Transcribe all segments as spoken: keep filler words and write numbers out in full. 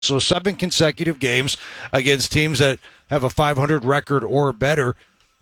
So seven consecutive games against teams that have a five hundred record or better.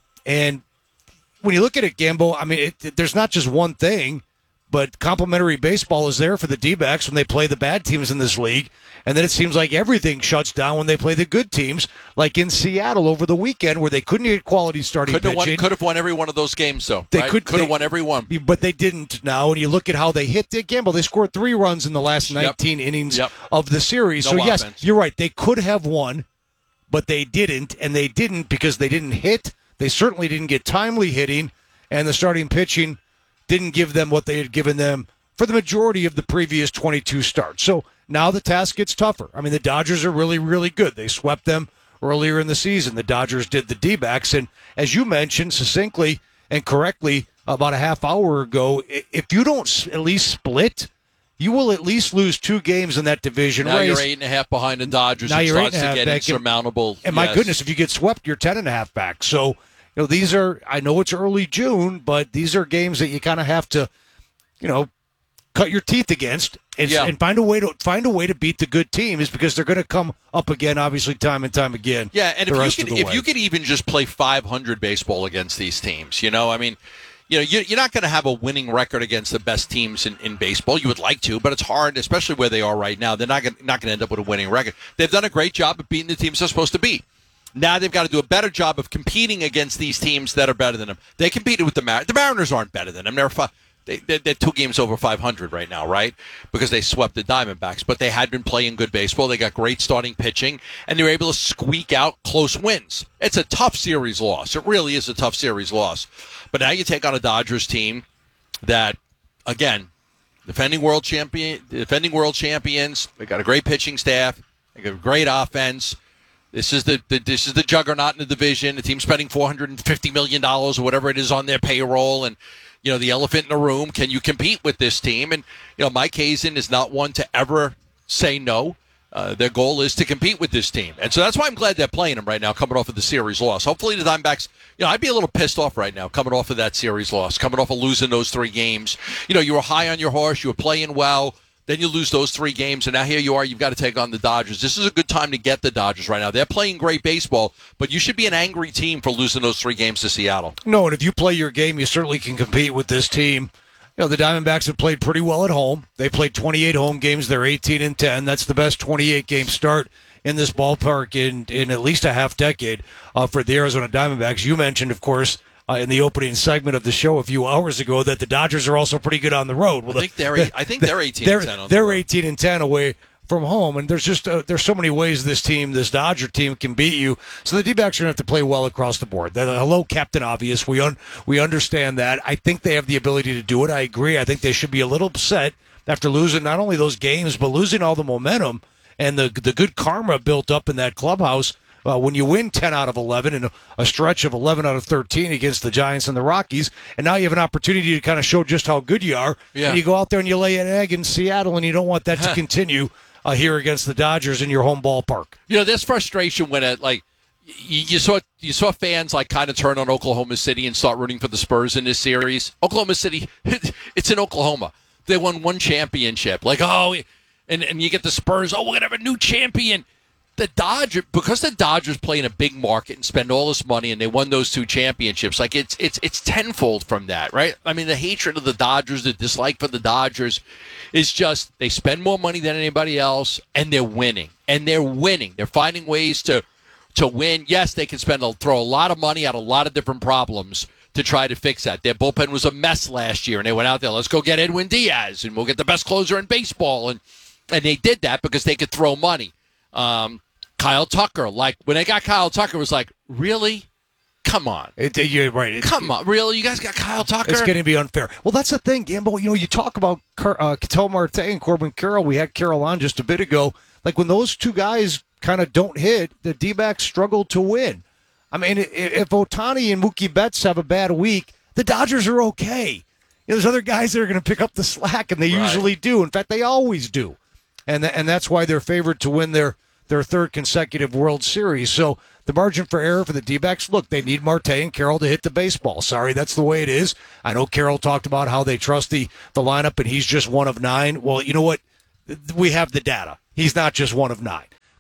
And when you look at it, Gambo, I mean, it, there's not just one thing, but complimentary baseball is there for the D-backs when they play the bad teams in this league. And then it seems like everything shuts down when they play the good teams, like in Seattle over the weekend where they couldn't get quality starting could have pitching. Won, could have won every one of those games, though. They right? could, could have they, won every one. But they didn't now. And you look at how they hit the Gamble. They scored three runs in the last nineteen yep. innings yep. of the series. No so, yes, offense. you're right. They could have won, but they didn't. And they didn't because they didn't hit. They certainly didn't get timely hitting. And the starting pitching didn't give them what they had given them for the majority of the previous twenty-two starts. So now the task gets tougher. I mean, the Dodgers are really, really good. They swept them earlier in the season. The Dodgers did the D-backs. And as you mentioned succinctly and correctly about a half hour ago, if you don't at least split, you will at least lose two games in that division now race. You're eight and a half behind the Dodgers. Now it you're starts eight and a half to get back. insurmountable. And my yes. goodness, if you get swept, you're ten and a half back. So, you know, these are, I know it's early June, but these are games that you kind of have to, you know, cut your teeth against and, yeah. and find a way to find a way to beat the good teams because they're going to come up again, obviously, time and time again. Yeah, and the if rest you of could, the if way. you could even just play five hundred baseball against these teams, you know, I mean, you know, you, you're not going to have a winning record against the best teams in, in baseball. You would like to, but it's hard, especially where they are right now. They're not going not going to end up with a winning record. They've done a great job of beating the teams they're supposed to beat. Now they've got to do a better job of competing against these teams that are better than them. They competed with the Mariners. The Mariners aren't better than them. They're fi- they, they're, they're two games over five hundred right now, right? Because they swept the Diamondbacks. But they had been playing good baseball. They got great starting pitching, and they were able to squeak out close wins. It's a tough series loss. It really is a tough series loss. But now you take on a Dodgers team that, again, defending world champion, defending world champions. They got a great pitching staff. They got a great offense. This is the, the this is the juggernaut in the division. The team spending four hundred fifty million dollars or whatever it is on their payroll, and you know the elephant in the room. Can you compete with this team? And you know Mike Hazen is not one to ever say no. Uh, their goal is to compete with this team, and so that's why I'm glad they're playing them right now, coming off of the series loss. Hopefully the Diamondbacks, you know, I'd be a little pissed off right now, coming off of that series loss, coming off of losing those three games. You know, you were high on your horse, you were playing well. Then you lose those three games, and now here you are. You've got to take on the Dodgers. This is a good time to get the Dodgers right now. They're playing great baseball, but you should be an angry team for losing those three games to Seattle. No, and if you play your game, you certainly can compete with this team. You know, the Diamondbacks have played pretty well at home. They played twenty-eight home games. They're eighteen and ten. That's the best twenty-eight game start in this ballpark in, in at least a half decade uh, for the Arizona Diamondbacks. You mentioned, of course, Uh, in the opening segment of the show a few hours ago that the Dodgers are also pretty good on the road. Well, I think they're the, I think they're eighteen they're, and ten on they're the road. eighteen and ten away from home, and there's just uh, there's so many ways this team, this Dodger team, can beat you. So the D-backs are going to have to play well across the board. The, hello, Captain Obvious. We un, we understand that. I think they have the ability to do it. I agree. I think they should be a little upset after losing not only those games but losing all the momentum and the the good karma built up in that clubhouse. Uh, when you win ten out of eleven in a, a stretch of eleven out of thirteen against the Giants and the Rockies, and now you have an opportunity to kind of show just how good you are, yeah. and you go out there and you lay an egg in Seattle, and you don't want that to continue uh, here against the Dodgers in your home ballpark. You know, there's frustration when it, like, you, you saw you saw fans, like, kind of turn on Oklahoma City and start rooting for the Spurs in this series. Oklahoma City, it's in Oklahoma. They won one championship. Like, oh, and, and you get the Spurs, oh, we're going to have a new champion. The Dodgers, because the Dodgers play in a big market and spend all this money, and they won those two championships. Like it's it's it's tenfold from that, right? I mean, the hatred of the Dodgers, the dislike for the Dodgers, is just they spend more money than anybody else, and they're winning, and they're winning. They're finding ways to to win. Yes, they can spend a, throw a lot of money at a lot of different problems to try to fix that. Their bullpen was a mess last year, and they went out there, let's go get Edwin Diaz, and we'll get the best closer in baseball, and and they did that because they could throw money. Um, Kyle Tucker, like when they got Kyle Tucker, it was like, really? Come on. It, you're right. It, Come on. Really? You guys got Kyle Tucker? It's going to be unfair. Well, that's the thing, Gambo. You know, you talk about uh, Ketel Marte and Corbin Carroll. We had Carroll on just a bit ago. Like when those two guys kind of don't hit, the D-backs struggle to win. I mean, if Ohtani and Mookie Betts have a bad week, the Dodgers are okay. You know, there's other guys that are going to pick up the slack, and they right. usually do. In fact, they always do. And th- and that's why they're favored to win their their third consecutive World Series. So the margin for error for the D-backs, look, they need Marte and Carroll to hit the baseball. Sorry, that's the way it is. I know Carroll talked about how they trust the, the lineup, and he's just one of nine. Well, you know what? We have the data. He's not just one of nine.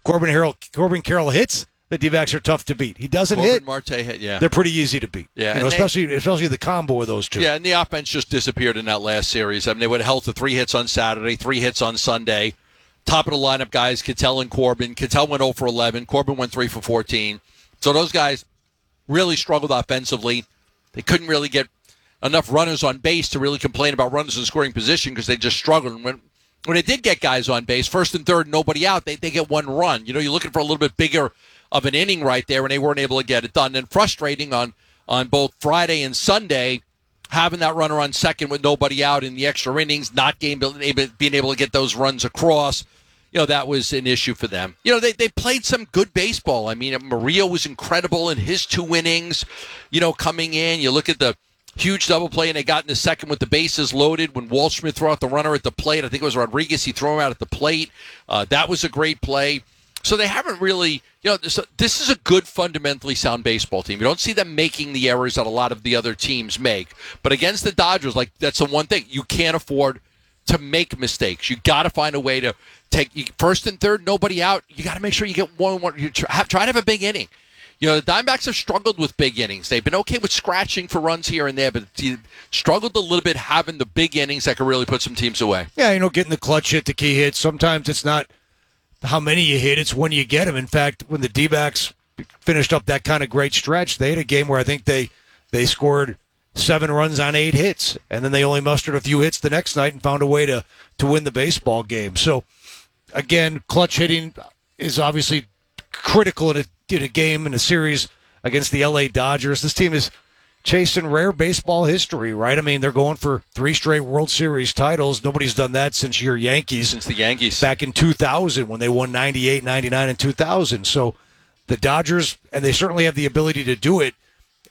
Corbin Carroll, Corbin Carroll hits, the D-backs are tough to beat. He doesn't Corbin hit. Marte hit, yeah. They're pretty easy to beat. Yeah, you know, and especially they, especially the combo of those two. Yeah, and the offense just disappeared in that last series. I mean, they would have held to three hits on Saturday, three hits on Sunday. Top of the lineup guys, Ketel and Corbin. Ketel went oh for eleven. Corbin went three for fourteen. So those guys really struggled offensively. They couldn't really get enough runners on base to really complain about runners in scoring position because they just struggled. And when, when they did get guys on base, first and third, nobody out, they, they get one run. You know, you're looking for a little bit bigger of an inning right there, and they weren't able to get it done. And frustrating on, on both Friday and Sunday, having that runner on second with nobody out in the extra innings, not game, being able to get those runs across. You know, that was an issue for them. You know, they, they played some good baseball. I mean, Murillo was incredible in his two innings, you know, coming in. You look at the huge double play, and they got in the second with the bases loaded when Waldschmidt threw out the runner at the plate. I think it was Rodriguez. He threw him out at the plate. Uh, that was a great play. So they haven't really, you know, this, this is a good, fundamentally sound baseball team. You don't see them making the errors that a lot of the other teams make. But against the Dodgers, like, that's the one thing. You can't afford to make mistakes. You got to find a way to take you, first and third, nobody out. You got to make sure you get one. one you try, have, try to have a big inning. You know, the Diamondbacks have struggled with big innings. They've been okay with scratching for runs here and there, but struggled a little bit having the big innings that could really put some teams away. Yeah, you know, getting the clutch hit, the key hit. Sometimes it's not how many you hit, it's when you get them. In fact, when the D-backs finished up that kind of great stretch, they had a game where I think they they scored seven runs on eight hits, and then they only mustered a few hits the next night and found a way to, to win the baseball game. So, again, clutch hitting is obviously critical in a, in a game, in a series against the L A Dodgers. This team is chasing rare baseball history, right? I mean, they're going for three straight World Series titles. Nobody's done that since your Yankees. Since the Yankees. Back in two thousand when they won ninety-eight, ninety-nine, and two thousand. So the Dodgers, and they certainly have the ability to do it.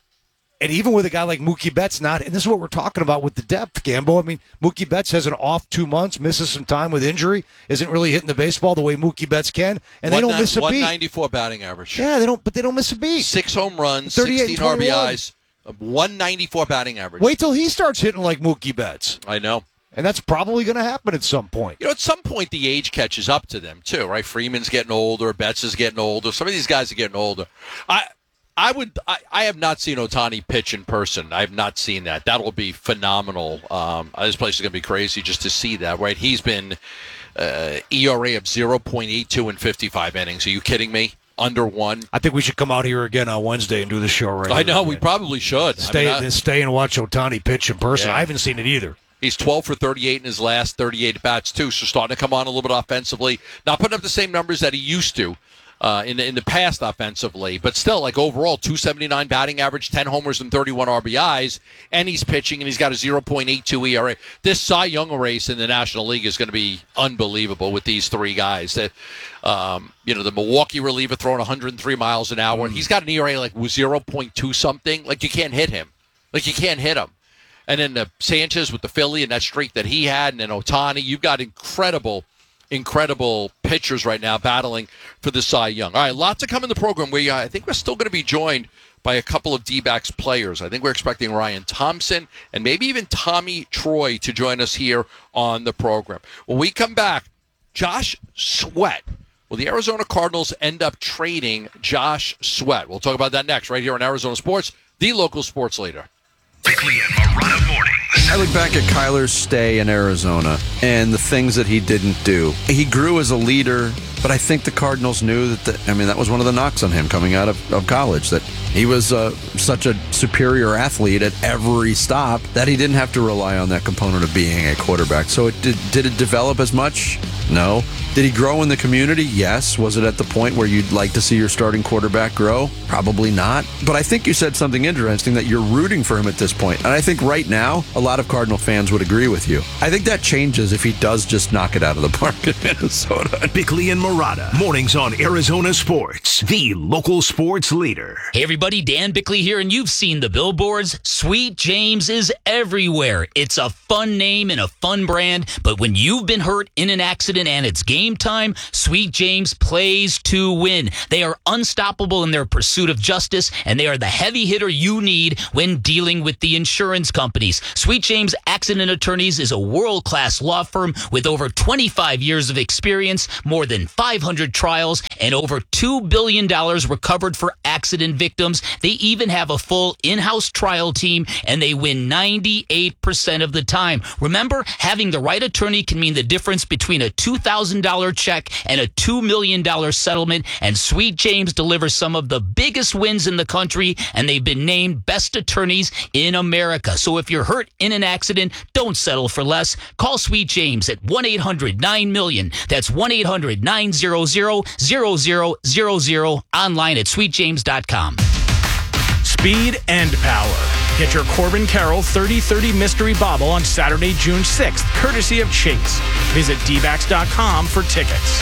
And even with a guy like Mookie Betts not, and this is what we're talking about with the depth, Gambo. I mean, Mookie Betts has an off two months, misses some time with injury, isn't really hitting the baseball the way Mookie Betts can, and they don't miss a beat. one ninety-four batting average. Yeah, they don't, but they don't miss a beat. Six home runs, sixteen R B Is, one ninety-four batting average. Wait till he starts hitting like Mookie Betts. I know. And that's probably going to happen at some point. You know, at some point the age catches up to them too, right? Freeman's getting older, Betts is getting older. Some of these guys are getting older. I. I would. I, I have not seen Ohtani pitch in person. I have not seen that. That'll be phenomenal. Um, this place is going to be crazy just to see that. Right? He's been uh, E R A of zero point eight two in fifty-five innings. Are you kidding me? Under one. I think we should come out here again on Wednesday and do the show right. I know again. We probably should. Stay, I mean, I, stay and watch Ohtani pitch in person. Yeah. I haven't seen it either. He's twelve for thirty-eight in his last thirty-eight at bats too. So starting to come on a little bit offensively. Not putting up the same numbers that he used to. Uh, in the in the past offensively, but still, like overall, two seventy-nine batting average, ten homers and thirty-one R B Is, and he's pitching, and he's got a zero point eight two E R A. This Cy Young race in the National League is going to be unbelievable with these three guys. That, um, you know, the Milwaukee reliever throwing one hundred three miles an hour, and he's got an E R A like zero point two something. Like you can't hit him. Like you can't hit him. And then the Sanchez with the Philly and that streak that he had, and then Ohtani, you've got incredible. Incredible pitchers right now battling for the Cy Young. All right, lots to come in the program. We, uh, I think we're still going to be joined by a couple of D-backs players. I think we're expecting Ryan Thompson and maybe even Tommy Troy to join us here on the program. When we come back, Josh Sweat. Will the Arizona Cardinals end up trading Josh Sweat? We'll talk about that next right here on Arizona Sports, the local sports leader. Bickley and Marotta mornings. I look back at Kyler's stay in Arizona and the things that he didn't do. He grew as a leader, but I think the Cardinals knew that, the, I mean, that was one of the knocks on him coming out of, of college, that he was uh, such a superior athlete at every stop that he didn't have to rely on that component of being a quarterback. So it did, did it develop as much? No. Did he grow in the community? Yes. Was it at the point where you'd like to see your starting quarterback grow? Probably not. But I think you said something interesting, that you're rooting for him at this point. And I think right now, a lot of Cardinal fans would agree with you. I think that changes if he does just knock it out of the park in Minnesota. Bickley and Marotta, mornings on Arizona Sports, the local sports leader. Hey everybody, Dan Bickley here, and you've seen the billboards. Sweet James is everywhere. It's a fun name and a fun brand, but when you've been hurt in an accident and it's game time, Sweet James plays to win. They are unstoppable in their pursuit of justice, and they are the heavy hitter you need when dealing with the insurance companies. Sweet James Accident Attorneys is a world-class law firm with over twenty-five years of experience, more than five hundred trials, and over two billion dollars recovered for accident victims. They even have a full in-house trial team, and they win ninety-eight percent of the time. Remember, having the right attorney can mean the difference between a two thousand dollars check and a two million dollars settlement, and Sweet James delivers some of the biggest wins in the country, and they've been named best attorneys in America. So if you're hurt in an accident, don't settle for less. Call Sweet James at one eight hundred nine million. That's one eight hundred nine hundred zero zero zero zero. Online at sweet james dot com. Speed and power. Get your Corbin Carroll thirty thirty Mystery Bobble on Saturday, June sixth, courtesy of Chase. Visit d backs dot com for tickets.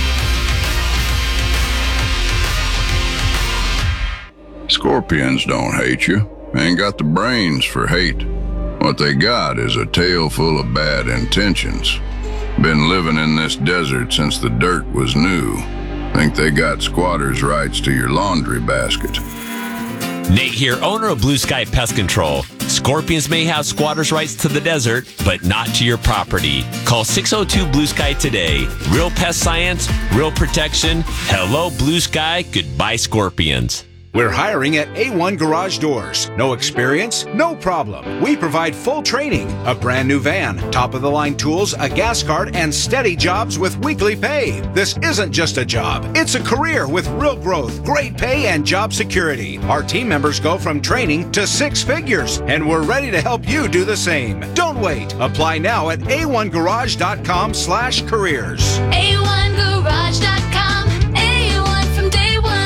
Scorpions don't hate you. Ain't got the brains for hate. What they got is a tail full of bad intentions. Been living in this desert since the dirt was new. Think they got squatters' rights to your laundry basket. Nate here, owner of Blue Sky Pest Control. Scorpions may have squatters' rights to the desert, but not to your property. Call six oh two Blue Sky today. Real pest science, real protection. Hello, Blue Sky. Goodbye, Scorpions. We're hiring at A one Garage Doors. No experience? No problem. We provide full training, a brand new van, top-of-the-line tools, a gas card, and steady jobs with weekly pay. This isn't just a job. It's a career with real growth, great pay, and job security. Our team members go from training to six figures, and we're ready to help you do the same. Don't wait. Apply now at a one garage dot com slash careers. a one garage dot com. A one from day one.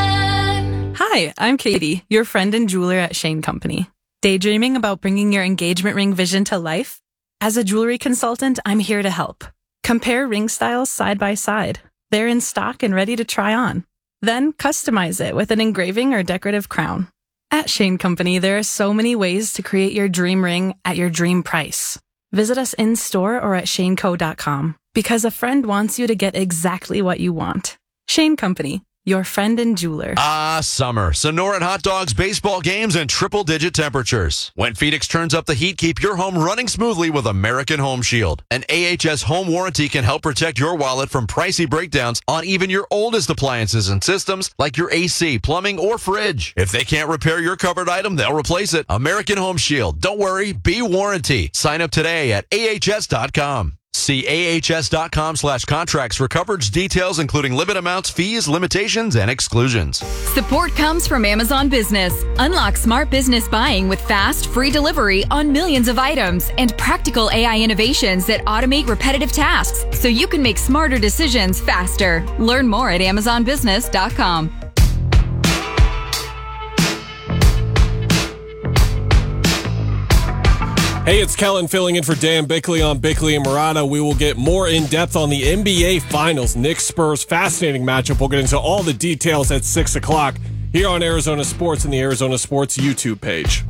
Hi, I'm Katie, your friend and jeweler at Shane Company. Daydreaming about bringing your engagement ring vision to life? As a jewelry consultant, I'm here to help. Compare ring styles side by side. They're in stock and ready to try on. Then customize it with an engraving or decorative crown. At Shane Company, there are so many ways to create your dream ring at your dream price. Visit us in-store or at shane co dot com because a friend wants you to get exactly what you want. Shane Company, your friend and jeweler. Ah, summer. Sonoran hot dogs, baseball games, and triple-digit temperatures. When Phoenix turns up the heat, keep your home running smoothly with American Home Shield. An A H S home warranty can help protect your wallet from pricey breakdowns on even your oldest appliances and systems like your A C, plumbing, or fridge. If they can't repair your covered item, they'll replace it. American Home Shield. Don't worry, be warranty. Sign up today at A H S dot com. See A H S dot com slash contracts for coverage details, including limit amounts, fees, limitations, and exclusions. Support comes from Amazon Business. Unlock smart business buying with fast, free delivery on millions of items and practical A I innovations that automate repetitive tasks so you can make smarter decisions faster. Learn more at amazon business dot com. Hey, it's Kellen filling in for Dan Bickley on Bickley and Murata. We will get more in depth on the N B A Finals. Knicks Spurs, fascinating matchup. We'll get into all the details at six o'clock here on Arizona Sports and the Arizona Sports YouTube page.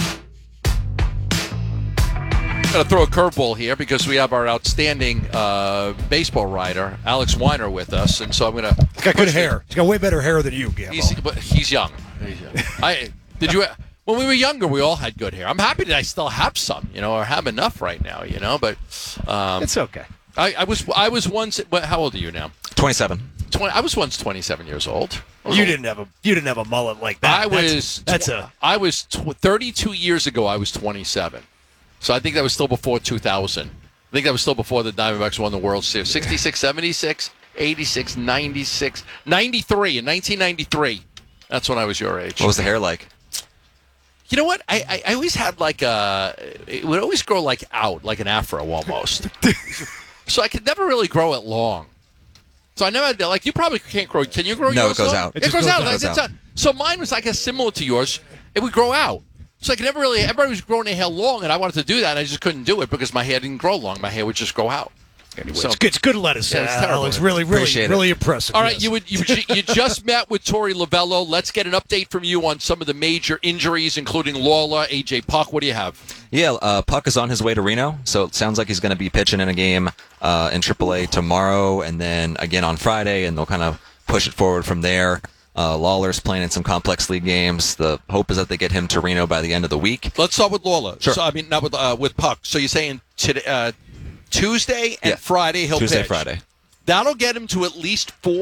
I'm going to throw a curveball here because we have our outstanding uh, baseball writer, Alex Weiner, with us. And so I'm going to. He's got good hair. He's got way better hair than you, Gambo. He's, but he's young. He's young. I, did you. When we were younger, we all had good hair. I'm happy that I still have some, you know, or have enough right now, you know. But um, it's okay. I, I was I was once. How old are you now? twenty-seven. twenty, I was once twenty-seven years old. You old. didn't have a you didn't have a mullet like that. I that's, was. That's a. I was tw- thirty-two years ago. I was twenty-seven. So I think that was still before two thousand. I think that was still before the Diamondbacks won the World Series. sixty-six, seventy-six, eighty-six, ninety-six, ninety-three. In nineteen ninety-three. That's when I was your age. What was the hair like? You know what? I, I, I always had like a, it would always grow like out, like an afro almost. So I could never really grow it long. So I never had, like, you probably can't grow, can you grow no, yours No, it goes long? out. It, it goes, goes out. out. It goes out. So mine was, I guess, similar to yours. It would grow out. So I could never really, everybody was growing their hair long, and I wanted to do that, and I just couldn't do it because my hair didn't grow long. My hair would just grow out. Anyway, so, it's, good, it's good lettuce. Yeah, it's uh, terrible. It's really, really, Appreciate really it. impressive. All right, yes. you would you, you just met with Torey Lovello. Let's get an update from you on some of the major injuries, including Lawler, A J Puck. What do you have? Yeah, uh, Puck is on his way to Reno, so it sounds like he's going to be pitching in a game uh, in triple A tomorrow, and then again on Friday, and they'll kind of push it forward from there. Uh, Lawler's playing in some complex league games. The hope is that they get him to Reno by the end of the week. Let's start with Lawler. Sure. So, I mean, not with uh, with Puck. So you're saying today, uh, Tuesday and yeah. Friday he'll Tuesday, pitch. Friday. That'll get him to at least four.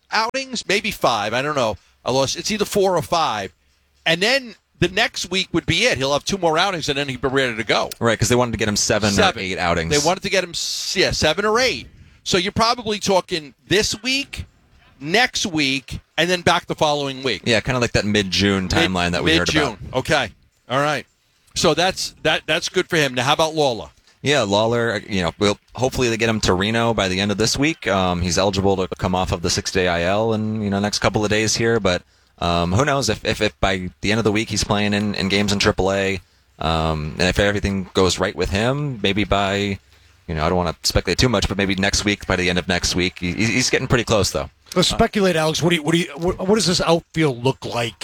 outings, maybe five. I don't know. I lost. It's either four or five, and then the next week would be it. He'll have two more outings, and then he'd be ready to go. Right, because they wanted to get him seven, seven or eight outings. They wanted to get him, yeah, seven or eight. So you're probably talking this week, next week, and then back the following week. Yeah, kind of like that mid-June timeline Mid, that we heard about. Mid-June. Okay. All right. So that's that. That's good for him. Now, how about Lawler? Yeah, Lawler, you know, we'll, hopefully they get him to Reno by the end of this week. Um, he's eligible to come off of the six-day I L in, you know, next couple of days here, but um, who knows if, if, if by the end of the week he's playing in, in games in triple A, um, and if everything goes right with him, maybe by, you know, I don't want to speculate too much, but maybe next week, by the end of next week, he, he's getting pretty close, though. Let's speculate, Alex. What do you, what do you, what, what does this outfield look like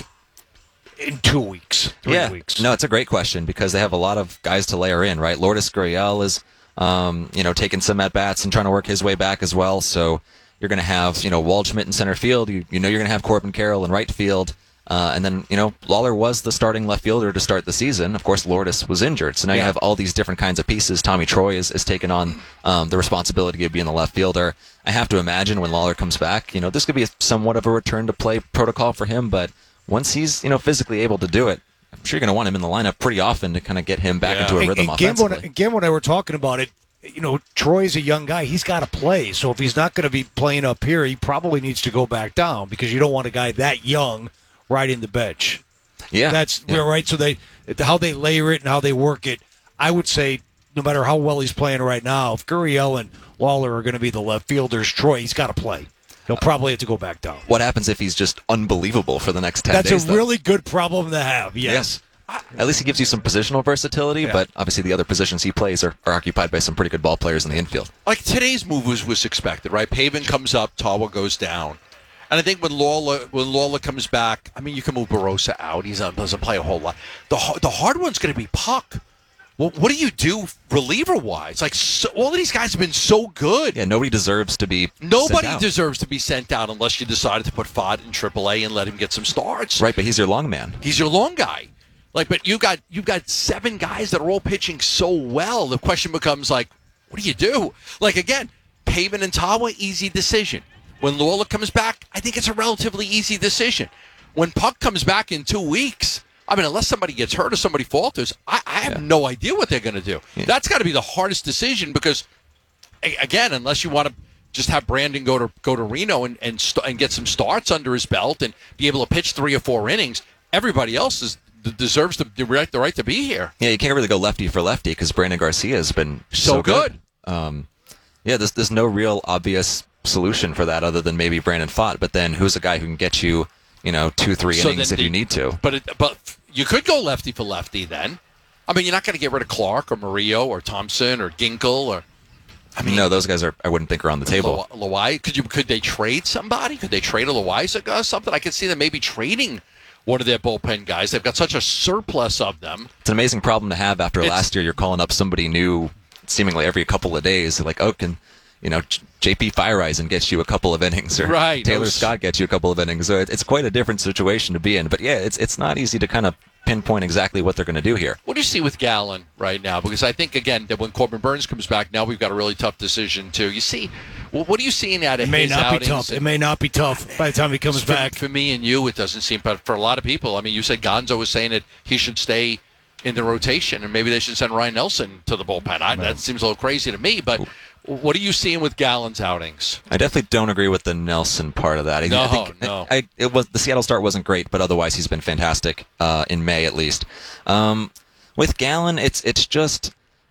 in two weeks, three yeah. weeks? No, it's a great question because they have a lot of guys to layer in, right? Lourdes Gurriel is, um, you know, taking some at-bats and trying to work his way back as well. So you're going to have, you know, Waldschmidt in center field. You, you know you're going to have Corbin Carroll in right field. Uh, and then, you know, Lawler was the starting left fielder to start the season. Of course, Lourdes was injured. So now Yeah. you have all these different kinds of pieces. Tommy Troy is, is taking on um, the responsibility of being the left fielder. I have to imagine when Lawler comes back, you know, this could be a, somewhat of a return to play protocol for him. But once he's, you know, physically able to do it, I'm sure you're going to want him in the lineup pretty often to kind of get him back Yeah. into a And- rhythm and Gamble offensively. and Gamble and I were talking about it. You know, Troy's a young guy. He's got to play. So if he's not going to be playing up here, he probably needs to go back down because you don't want a guy that young riding the bench. Yeah, that's yeah. yeah. right. So they, how they layer it and how they work it. I would say, no matter how well he's playing right now, if Gurriel and Lawler are going to be the left fielders, Troy, he's got to play. He'll probably have to go back down. What happens if he's just unbelievable for the next ten That's days? a though? really good problem to have. Yes. Yeah. At least he gives you some positional versatility, Yeah. but obviously the other positions he plays are, are occupied by some pretty good ball players in the infield. Like today's move was, was expected, right? Pavin comes up, Tawa goes down. And I think when Lawler when Lawler comes back, I mean, you can move Barossa out. He doesn't play a whole lot. The har- the hard one's going to be Puck. Well, what do you do reliever-wise? Like, so, all of these guys have been so good. Yeah, nobody deserves to be Nobody sent out. deserves to be sent out unless you decided to put Fod in triple A and let him get some starts. Right, but he's your long man. He's your long guy. Like, but you got you've got seven guys that are all pitching so well. The question becomes like, what do you do? Like again, Pavin and Tawa, easy decision. When Lawler comes back, I think it's a relatively easy decision. When Puck comes back in two weeks, I mean, unless somebody gets hurt or somebody falters, I, I have Yeah. no idea what they're going to do. Yeah. That's got to be the hardest decision because, a- again, unless you want to just have Brandon go to go to Reno and and, st- and get some starts under his belt and be able to pitch three or four innings, everybody else is, deserves the, the, right, the right to be here. Yeah, you can't really go lefty for lefty because Brandon Garcia has been so, So good. Um, yeah, there's, there's no real obvious solution for that other than maybe Brandon Pfaadt, but then who's a guy who can get you, you know, two, three So innings then if you the- need to? But it, but you could go lefty for lefty then. I mean, you're not going to get rid of Clark or Murillo or Thompson or Ginkel or I mean, no, those guys are. I wouldn't think are on the table. Lo- Loai. Could you? Could they trade somebody? Could they trade a Loaiza or something? I could see them maybe trading one of their bullpen guys. They've got such a surplus of them. It's an amazing problem to have after It's- last year. You're calling up somebody new, seemingly every couple of days. Like, oh, can you know J P Fireisen gets you a couple of innings, or Right, Taylor those- Scott gets you a couple of innings. So it, it's quite a different situation to be in. But yeah, it's it's not easy to kind of pinpoint exactly what they're going to do here. What do you see with Gallen right now? Because I think, again, that when Corbin Burns comes back, now we've got a really tough decision, too. You see, well, what are you seeing out of It may his not be outings? tough. It may not be tough by the time he comes for, back. For me and you, it doesn't seem, but for a lot of people, I mean, you said Gonzo was saying that he should stay in the rotation, and maybe they should send Ryan Nelson to the bullpen. I, that seems a little crazy to me, but what are you seeing with Gallen's outings? I definitely don't agree with the Nelson part of that. I, No, I think, no. I, it was the Seattle start wasn't great, but otherwise he's been fantastic uh, in May at least. Um, with Gallen, it's it's just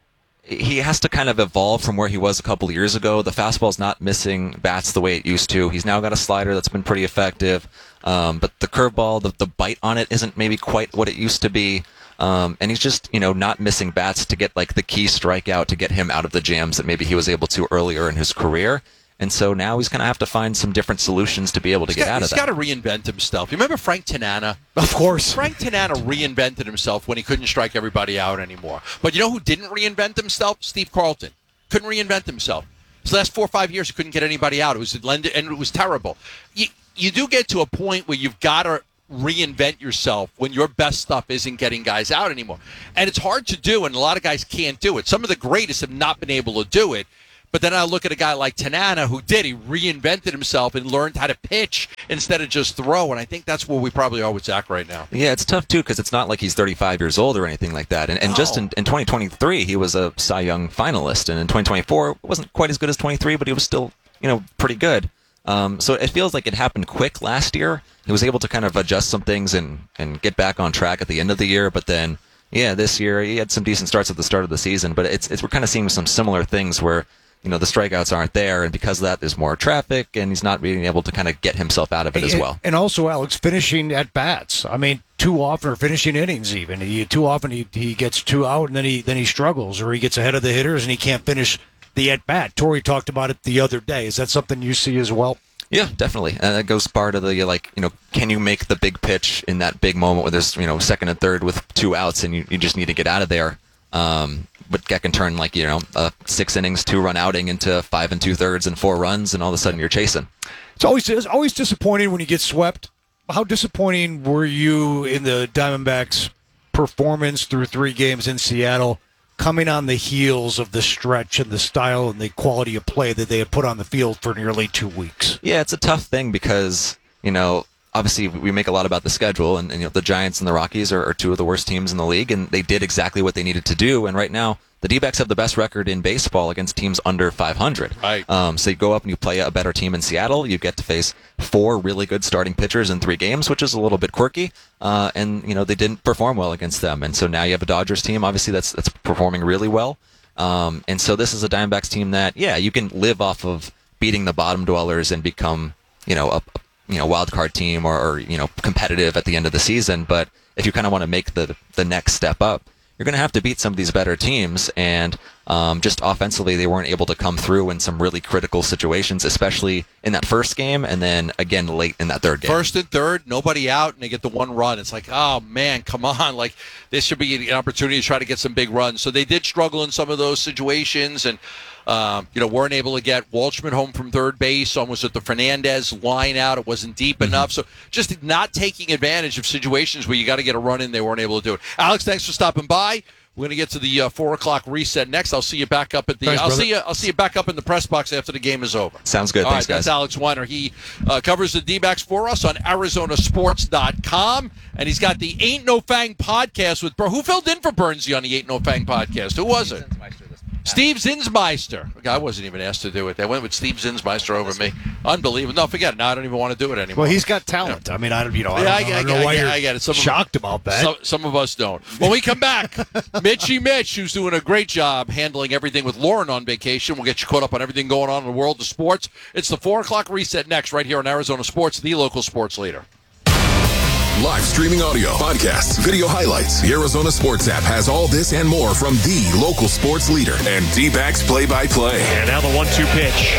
he has to kind of evolve from where he was a couple of years ago. The fastball's not missing bats the way it used to. He's now got a slider that's been pretty effective, um, but the curveball, the the bite on it isn't maybe quite what it used to be. Um, and he's just, you know, not missing bats to get like the key strikeout to get him out of the jams that maybe he was able to earlier in his career. And so now he's going to have to find some different solutions to be able to He's get got, out of he's that. got to reinvent himself. You remember Frank Tanana? Of course. Frank Tanana reinvented himself when he couldn't strike everybody out anymore. But you know who didn't reinvent himself? Steve Carlton. Couldn't reinvent himself. His last four or five years, he couldn't get anybody out. It was and it was terrible. You, you do get to a point where you've got to reinvent yourself when your best stuff isn't getting guys out anymore. And it's hard to do, and a lot of guys can't do it. Some of the greatest have not been able to do it. But then I look at a guy like Tanana who did. He reinvented himself and learned how to pitch instead of just throw. And I think that's where we probably are with Zach right now. Yeah, it's tough, too, because it's not like he's thirty-five years old or anything like that. And, and No. just in, in twenty twenty-three, he was a Cy Young finalist. And in twenty twenty-four, it wasn't quite as good as twenty-three, but he was still, you know, pretty good. Um, so it feels like it happened quick last year. He was able to kind of adjust some things and, and get back on track at the end of the year. But then, yeah, this year he had some decent starts at the start of the season. But it's, it's we're kind of seeing some similar things where, you know, the strikeouts aren't there, and because of that, there's more traffic, and he's not being able to kind of get himself out of it as And- well. And also, Alex, finishing at bats. I mean, too often, or finishing innings even. He, too often he, he gets two out, and then he then he struggles, or he gets ahead of the hitters, and he can't finish the at bat. Torrey talked about it the other day. Is that something you see as well? Yeah, definitely. And that goes part of the, like, you know, can you make the big pitch in that big moment where there's, you know, second and third with two outs and you, you just need to get out of there. Um, but that can turn, like, you know, a six innings, two run outing into five and two thirds and four runs, and all of a sudden you're chasing. It's always it's always disappointing when you get swept. How disappointing were you in the Diamondbacks' performance through three games in Seattle, coming on the heels of the stretch and the style and the quality of play that they had put on the field for nearly two weeks? Yeah, it's a tough thing because, you know, obviously we make a lot about the schedule, and, and you know, the Giants and the Rockies are, are two of the worst teams in the league, and they did exactly what they needed to do. And right now, the D-backs have the best record in baseball against teams under five hundred. Right. Um, so you go up and you play a better team in Seattle. You get to face four really good starting pitchers in three games, which is a little bit quirky. Uh, and you know they didn't perform well against them. And so now you have a Dodgers team, obviously that's that's performing really well. Um, and so this is a Diamondbacks team that, yeah, you can live off of beating the bottom dwellers and become, you know, a, a you know wild card team or, or you know competitive at the end of the season. But if you kind of want to make the the next step up, you're going to have to beat some of these better teams. And um, just offensively, they weren't able to come through in some really critical situations, especially in that first game and then again late in that third game. First and third, nobody out, and they get the one run. It's like, oh, man, come on. Like, this should be an opportunity to try to get some big runs. So they did struggle in some of those situations and, um, you know, weren't able to get Walshman home from third base. Almost at the Fernandez line out. It wasn't deep Mm-hmm. enough. So just not taking advantage of situations where you got to get a run in. They weren't able to do it. Alex, thanks for stopping by. We're going to get to the uh, four o'clock reset next. I'll see you back up at the. Thanks, I'll brother. see you. I'll see you back up in the press box after the game is over. Sounds good. All Thanks, right, guys. that's Alex Weiner. He uh, covers the D-backs for us on Arizona Sports dot com, and he's got the Ain't No Fang podcast with Bur- who filled in for Bernsey on the Ain't No Fang podcast. Who was it? Steve Zinsmeister. Okay, I wasn't even asked to do it. They went with Steve Zinsmeister over me. Unbelievable. No, forget it. Now I don't even want to do it anymore. Well, he's got talent. I mean, I don't, you know, I Yeah, don't, I, I I, don't know I, why I, you're I get it. Some of- shocked about that. Some, some of us don't. When we come back, Mitchy Mitch, who's doing a great job handling everything with Lauren on vacation. We'll get you caught up on everything going on in the world of sports. It's the four o'clock reset next, right here on Arizona Sports, the local sports leader. Live streaming audio, podcasts, video highlights. The Arizona Sports app has all this and more from the local sports leader and D-backs play-by-play. And now the one two pitch.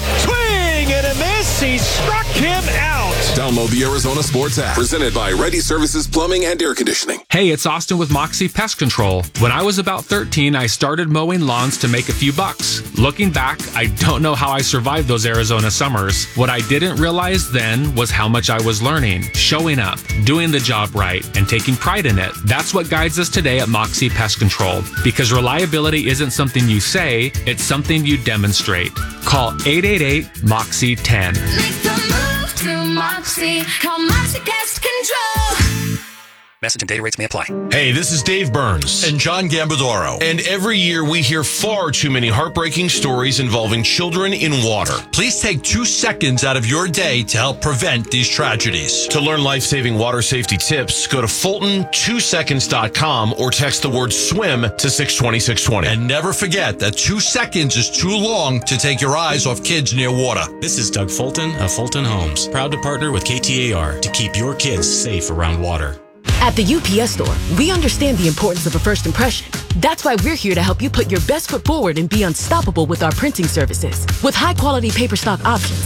Swing and a miss. He struck him out. Download the Arizona Sports app. Presented by Ready Services Plumbing and Air Conditioning. Hey, it's Austin with Moxie Pest Control. When I was about thirteen, I started mowing lawns to make a few bucks. Looking back, I don't know how I survived those Arizona summers. What I didn't realize then was how much I was learning, showing up, doing the job right, and taking pride in it. That's what guides us today at Moxie Pest Control. Because reliability isn't something you say, it's something you demonstrate. Call eight eight eight, M O X I E, ten. Make the move to Moxie. Call Moxie Pest Control. Message and data rates may apply. Hey, this is Dave Burns. And John Gambadoro. And every year we hear far too many heartbreaking stories involving children in water. Please take two seconds out of your day to help prevent these tragedies. To learn life-saving water safety tips, go to Fulton two seconds dot com or text the word swim to six twenty, six twenty. And never forget that two seconds is too long to take your eyes off kids near water. This is Doug Fulton of Fulton Homes, proud to partner with K T A R to keep your kids safe around water. At the U P S Store, we understand the importance of a first impression. That's why we're here to help you put your best foot forward and be unstoppable with our printing services. With high-quality paper stock options,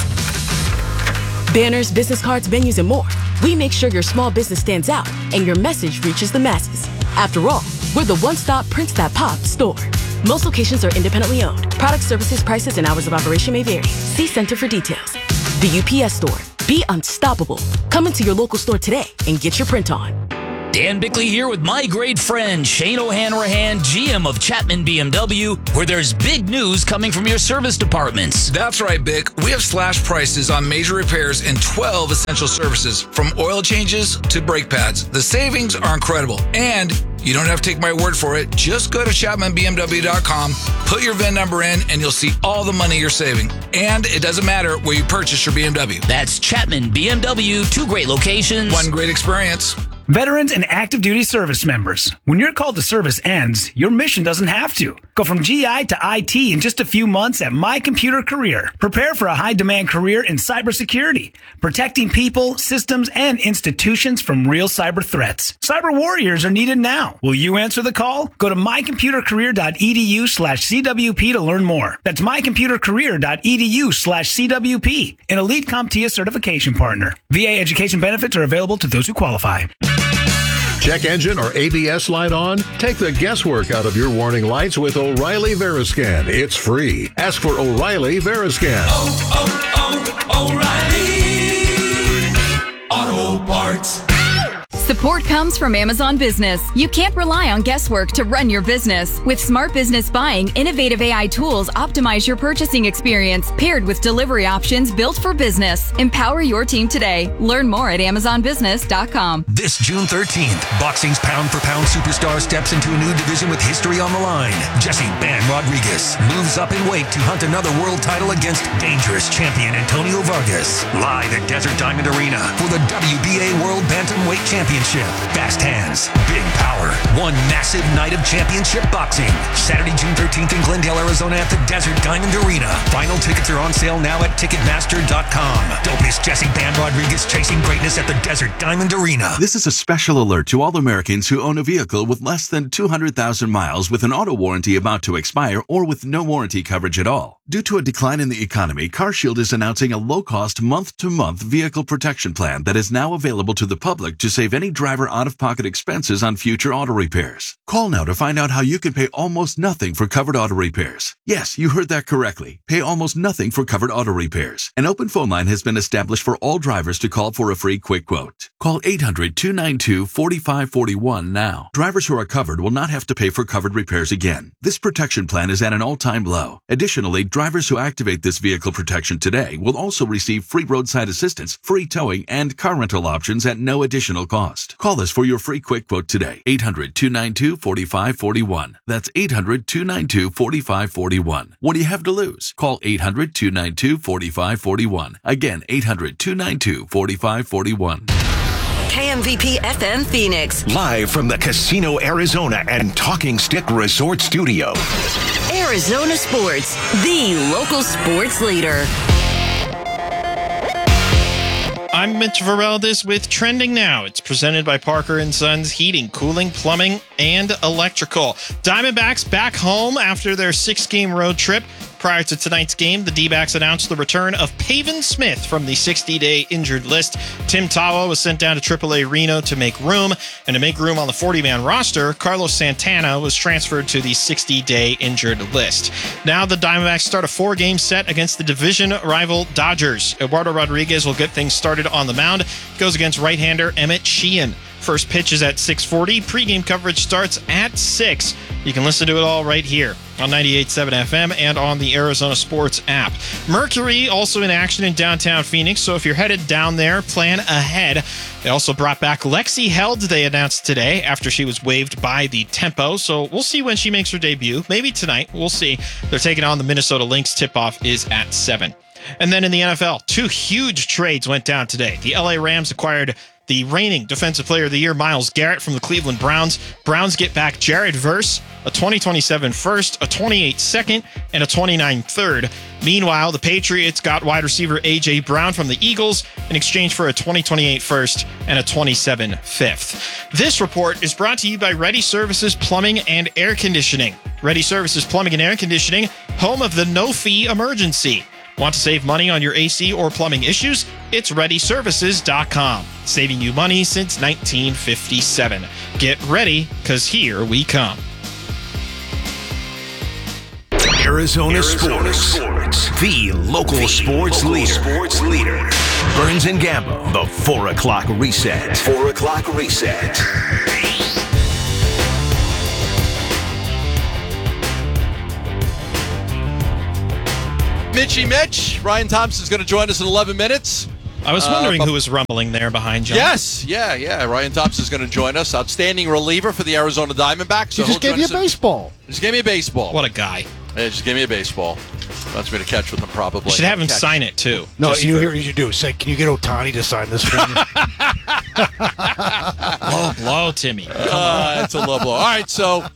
banners, business cards, menus, and more, we make sure your small business stands out and your message reaches the masses. After all, we're the one-stop prints that pop store. Most locations are independently owned. Product, services, prices, and hours of operation may vary. See Center for details. The U P S Store. Be unstoppable. Come into your local store today and get your print on. Dan Bickley here with my great friend Shane O'Hanrahan, G M of Chapman B M W, where there's big news coming from your service departments. That's right, Bick. We have slashed prices on major repairs in twelve essential services, from oil changes to brake pads. The savings are incredible, and you don't have to take my word for it. Just go to Chapman B M W dot com, put your V I N number in, and you'll see all the money you're saving. And it doesn't matter where you purchase your B M W. That's Chapman B M W, two great locations. One great experience. Veterans and active duty service members, when your call to service ends, your mission doesn't have to. Go from G I to I T in just a few months at My Computer Career. Prepare for a high-demand career in cybersecurity, protecting people, systems, and institutions from real cyber threats. Cyber warriors are needed now. Will you answer the call? Go to my computer career dot e d u slash c w p to learn more. That's my computer career dot e d u slash c w p, an elite CompTIA certification partner. V A education benefits are available to those who qualify. Check engine or A B S light on? Take the guesswork out of your warning lights with O'Reilly Veriscan. It's free. Ask for O'Reilly Veriscan. Oh, oh, oh, O'Reilly Auto Parts. Support comes from Amazon Business. You can't rely on guesswork to run your business. With Smart Business Buying, innovative A I tools optimize your purchasing experience, paired with delivery options built for business. Empower your team today. Learn more at amazon business dot com. This June thirteenth, boxing's pound-for-pound superstar steps into a new division with history on the line. Jesse Ban Rodriguez moves up in weight to hunt another world title against dangerous champion Antonio Vargas. Live at Desert Diamond Arena for the W B A World Bantamweight Championship. Fast hands, big power, one massive night of championship boxing. Saturday, June thirteenth in Glendale, Arizona at the Desert Diamond Arena. Final tickets are on sale now at ticketmaster dot com. Don't miss Jesse Ban Rodriguez chasing greatness at the Desert Diamond Arena. This is a special alert to all Americans who own a vehicle with less than two hundred thousand miles with an auto warranty about to expire or with no warranty coverage at all. Due to a decline in the economy, CarShield is announcing a low-cost month-to-month vehicle protection plan that is now available to the public to save any driver out-of-pocket expenses on future auto repairs. Call now to find out how you can pay almost nothing for covered auto repairs. Yes, you heard that correctly. Pay almost nothing for covered auto repairs. An open phone line has been established for all drivers to call for a free quick quote. Call eight hundred, two nine two, four five four one now. Drivers who are covered will not have to pay for covered repairs again. This protection plan is at an all-time low. Additionally, drivers who activate this vehicle protection today will also receive free roadside assistance, free towing, and car rental options at no additional cost. Call us for your free quick quote today. eight hundred, two nine two, four five four one. That's eight hundred, two nine two, four five four one. What do you have to lose? Call eight hundred, two nine two, four five four one. Again, eight hundred, two nine two, four five four one. K M V P F M Phoenix. Live from the Casino Arizona and Talking Stick Resort Studio. Arizona Sports, the local sports leader. I'm Mitch Vareldes with Trending Now. It's presented by Parker and Sons Heating, Cooling, Plumbing, and Electrical. Diamondbacks back home after their six-game road trip. Prior to tonight's game, the D-backs announced the return of Pavin Smith from the sixty-day injured list. Tim Tawa was sent down to triple A Reno to make room, and to make room on the forty-man roster, Carlos Santana was transferred to the sixty-day injured list. Now the Diamondbacks start a four-game set against the division rival Dodgers. Eduardo Rodriguez will get things started on the mound. Goes against right-hander Emmett Sheehan. First pitch is at six forty. Pre-game coverage starts at six. You can listen to it all right here on ninety-eight point seven F M and on the Arizona Sports app. Mercury also in action in downtown Phoenix, so if you're headed down there, plan ahead. They also brought back Lexi Held, they announced today, after she was waived by the Tempo, so we'll see when she makes her debut. Maybe tonight. We'll see. They're taking on the Minnesota Lynx. Tip-off is at seven. And then in the N F L, two huge trades went down today. The L A Rams acquired the reigning Defensive Player of the Year, Myles Garrett, from the Cleveland Browns. Browns get back Jared Verse, a twenty twenty-seven first, a twenty-eight second, and a twenty-nine third. Meanwhile, the Patriots got wide receiver A J Brown from the Eagles in exchange for a twenty twenty-eight first and a twenty-seven fifth. This report is brought to you by Ready Services Plumbing and Air Conditioning. Ready Services Plumbing and Air Conditioning, home of the no-fee emergency. Want to save money on your A C or plumbing issues? It's ready services dot com. Saving you money since nineteen fifty-seven. Get ready, because here we come. Arizona, Arizona Sports, Sports, the local, the sports, local leader. sports leader. Burns and Gambo, the four o'clock reset. Four o'clock reset. Mitchy Mitch. Ryan Thompson's going to join us in eleven minutes. I was wondering uh, who was rumbling there behind John. Yes, yeah, yeah. Ryan Thompson's going to join us. Outstanding reliever for the Arizona Diamondbacks. So he just he'll gave you a join us in- baseball. Just gave me a baseball. What a guy. Yeah, just give me a baseball. Wants me to catch with him probably. You should have him Catch. sign it, too. No, Just you for- hear what you do. Say, can you get Otani to sign this for me? Low blow, Timmy. Uh, it's a low blow. All right, so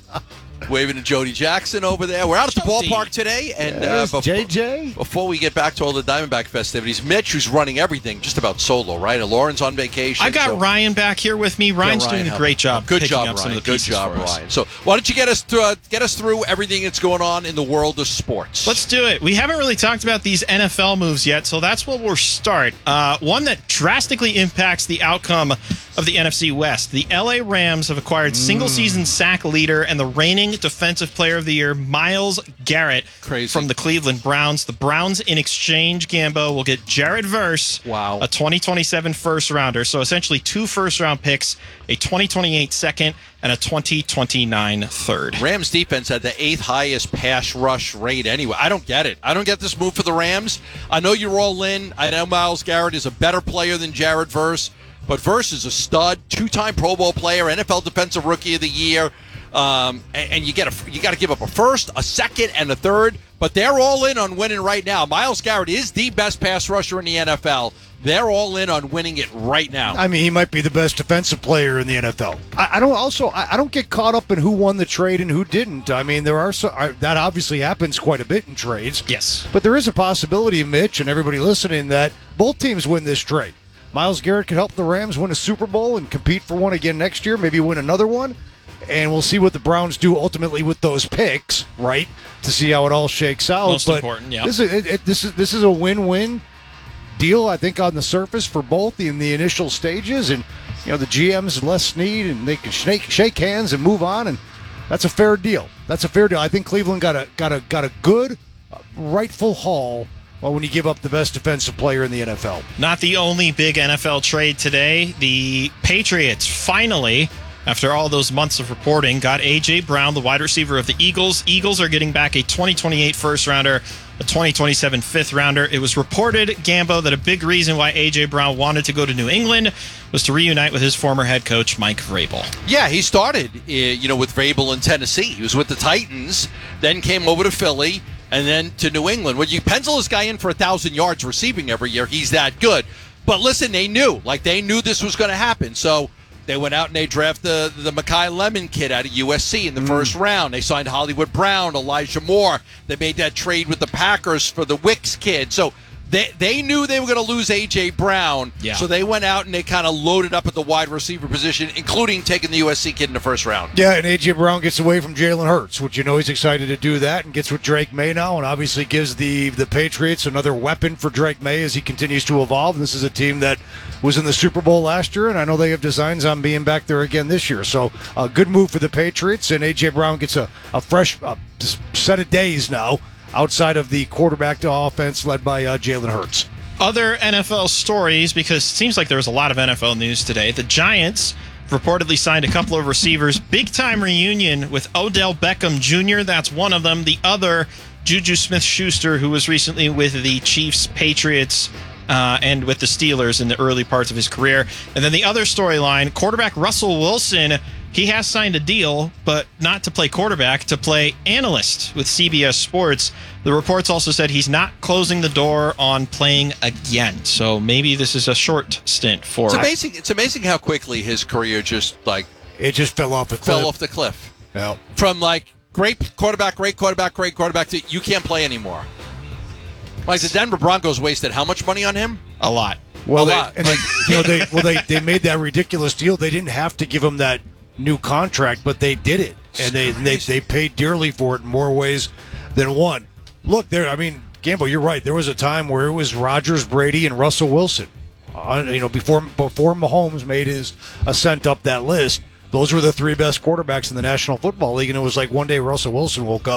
waving to Jody Jackson over there. We're out at the ballpark today, and Yes, uh, before, J J. before we get back to all the Diamondback festivities, Mitch, who's running everything, just about solo, right? And Lauren's on vacation. I got so- Ryan back here with me. Ryan's Yeah, Ryan, doing a how- great job. Good picking job, up some Ryan. of the Good pieces job, for us. Ryan. So why don't you get us through uh, get us through everything that's going on in the world of sports? Let's do it. We haven't really talked about these N F L moves yet, so that's where we'll start. Uh, one that drastically impacts the outcome of the N F C West. The L A Rams have acquired single-season sack leader and the reigning Defensive Player of the Year, Myles Garrett, Crazy. from the Cleveland Browns. The Browns, in exchange, Gambo, will get Jared Verse, wow. a twenty twenty-seven first-rounder, so essentially two first-round picks, a twenty twenty-eight second, and a twenty twenty-nine third. Rams defense had the eighth highest pass rush rate anyway. I don't get it. I don't get this move for the Rams. I know you're all in. I know Myles Garrett is a better player than Jared Verse, but Verse is a stud, two-time Pro Bowl player, N F L Defensive Rookie of the Year, um, and, and you get a you got to give up a first, a second, and a third. But they're all in on winning right now. Myles Garrett is the best pass rusher in the N F L. They're all in on winning it right now. I mean, he might be the best defensive player in the N F L. I, I don't also I, I don't get caught up in who won the trade and who didn't. I mean, there are so I, that obviously happens quite a bit in trades. Yes, but there is a possibility, Mitch, and everybody listening, that both teams win this trade. Myles Garrett could help the Rams win a Super Bowl and compete for one again next year, maybe win another one. And we'll see what the Browns do ultimately with those picks, right? To see how it all shakes out. Most but important, yeah. This is it, it, this is this is a win-win deal, I think, on the surface for both in the initial stages. And you know, the G M's Les Snead, and they can shake shake hands and move on, and that's a fair deal. That's a fair deal. I think Cleveland got a got a got a good, uh, rightful haul. Well, when you give up the best defensive player in the N F L. Not the only big N F L trade today. The Patriots finally, after all those months of reporting, got A J. Brown, the wide receiver of the Eagles. Eagles are getting back a twenty twenty-eight first-rounder, a twenty twenty-seven fifth-rounder. It was reported, Gambo, that a big reason why A J. Brown wanted to go to New England was to reunite with his former head coach, Mike Vrabel. Yeah, he started, uh, you know, with Vrabel in Tennessee. He was with the Titans, then came over to Philly, and then to New England. When you pencil this guy in for one thousand yards receiving every year, he's that good. But listen, they knew. Like, they knew this was going to happen. So they went out and they drafted the, the Mekhi Lemon kid out of U S C in the mm. first round. They signed Hollywood Brown, Elijah Moore. They made that trade with the Packers for the Wicks kid. So they they knew they were going to lose A J. Brown. Yeah. So they went out and they kind of loaded up at the wide receiver position, including taking the U S C kid in the first round. Yeah, and A J. Brown gets away from Jalen Hurts, which you know he's excited to do that, and gets with Drake May now, and obviously gives the, the Patriots another weapon for Drake May as he continues to evolve. And this is a team that was in the Super Bowl last year, and I know they have designs on being back there again this year. So a good move for the Patriots, and A J. Brown gets a, a fresh uh, set of days now outside of the quarterback to offense led by uh, Jalen Hurts. Other N F L stories, because it seems like there was a lot of N F L news today. The Giants reportedly signed a couple of receivers. Big-time reunion with Odell Beckham Junior That's one of them. The other, Juju Smith-Schuster, who was recently with the Chiefs, Patriots, uh, and with the Steelers in the early parts of his career. And then the other storyline, quarterback Russell Wilson, he has signed a deal, but not to play quarterback, to play analyst with C B S Sports. The reports also said he's not closing the door on playing again. So maybe this is a short stint for It's him. amazing. It's amazing how quickly his career just like it just fell off the cliff. fell off the cliff. Yeah. From like great quarterback, great quarterback, great quarterback to you can't play anymore. Like the Denver Broncos wasted how much money on him? A lot. Well, a they, lot. and they, you know, they well they, they made that ridiculous deal. They didn't have to give him that new contract, but they did it, and they they, they paid dearly for it in more ways than one. Look, there. I mean, Gambo, you're right. There was a time where it was Rodgers, Brady, and Russell Wilson. Uh, you know, before before Mahomes made his ascent up that list, those were the three best quarterbacks in the National Football League. And it was like one day Russell Wilson woke up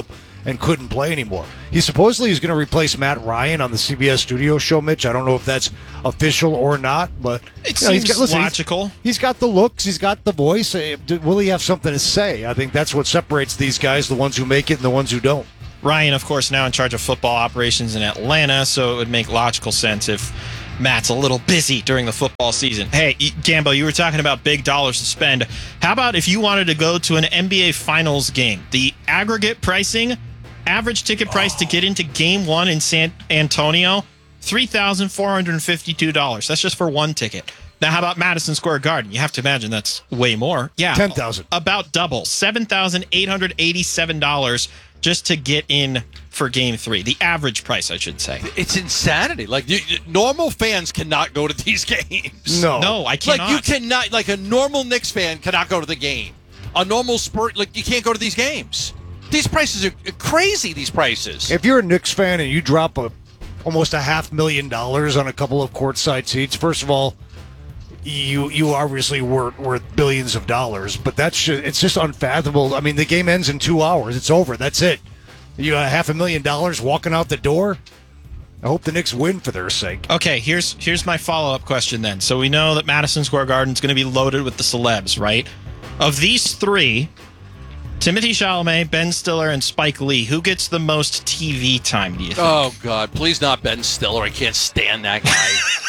and couldn't play anymore. He supposedly is going to replace Matt Ryan on the C B S studio show, Mitch. I don't know if that's official or not, but it you know, seems he's got, listen, logical. He's, he's got the looks, he's got the voice. Will he have something to say? I think that's what separates these guys, the ones who make it and the ones who don't. Ryan, of course, now in charge of football operations in Atlanta, so it would make logical sense if Matt's a little busy during the football season. Hey, Gambo, you were talking about big dollars to spend. How about if you wanted to go to an N B A Finals game? The aggregate pricing, average ticket price oh. to get into game one in San Antonio, three thousand four hundred fifty-two dollars. That's just for one ticket. Now, how about Madison Square Garden? You have to imagine that's way more. Yeah, ten thousand dollars. About double, seven thousand eight hundred eighty-seven dollars just to get in for game three. The average price, I should say. It's insanity. Like, you, normal fans cannot go to these games. No. No, I cannot. Like, you cannot, like, a normal Knicks fan cannot go to the game. A normal sport, like, you can't go to these games. These prices are crazy, these prices. If you're a Knicks fan and you drop a almost a half million dollars on a couple of courtside seats, first of all, you you obviously worth worth billions of dollars, but that's just, it's just unfathomable. I mean, the game ends in two hours. It's over. That's it. You got half a million dollars walking out the door. I hope the Knicks win for their sake. Okay, here's here's my follow-up question then. So we know that Madison Square Garden is going to be loaded with the celebs, right? Of these three, Timothée Chalamet, Ben Stiller, and Spike Lee, who gets the most T V time, do you think? Oh, God, please not Ben Stiller. I can't stand that guy.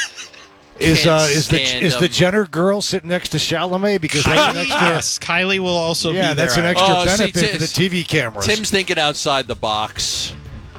Is uh, is the is the Jenner girl sitting next to Chalamet? Because that's an extra. Yes, Kylie will also yeah, be there. that's an extra oh, benefit see, for the T V cameras. Tim's thinking outside the box.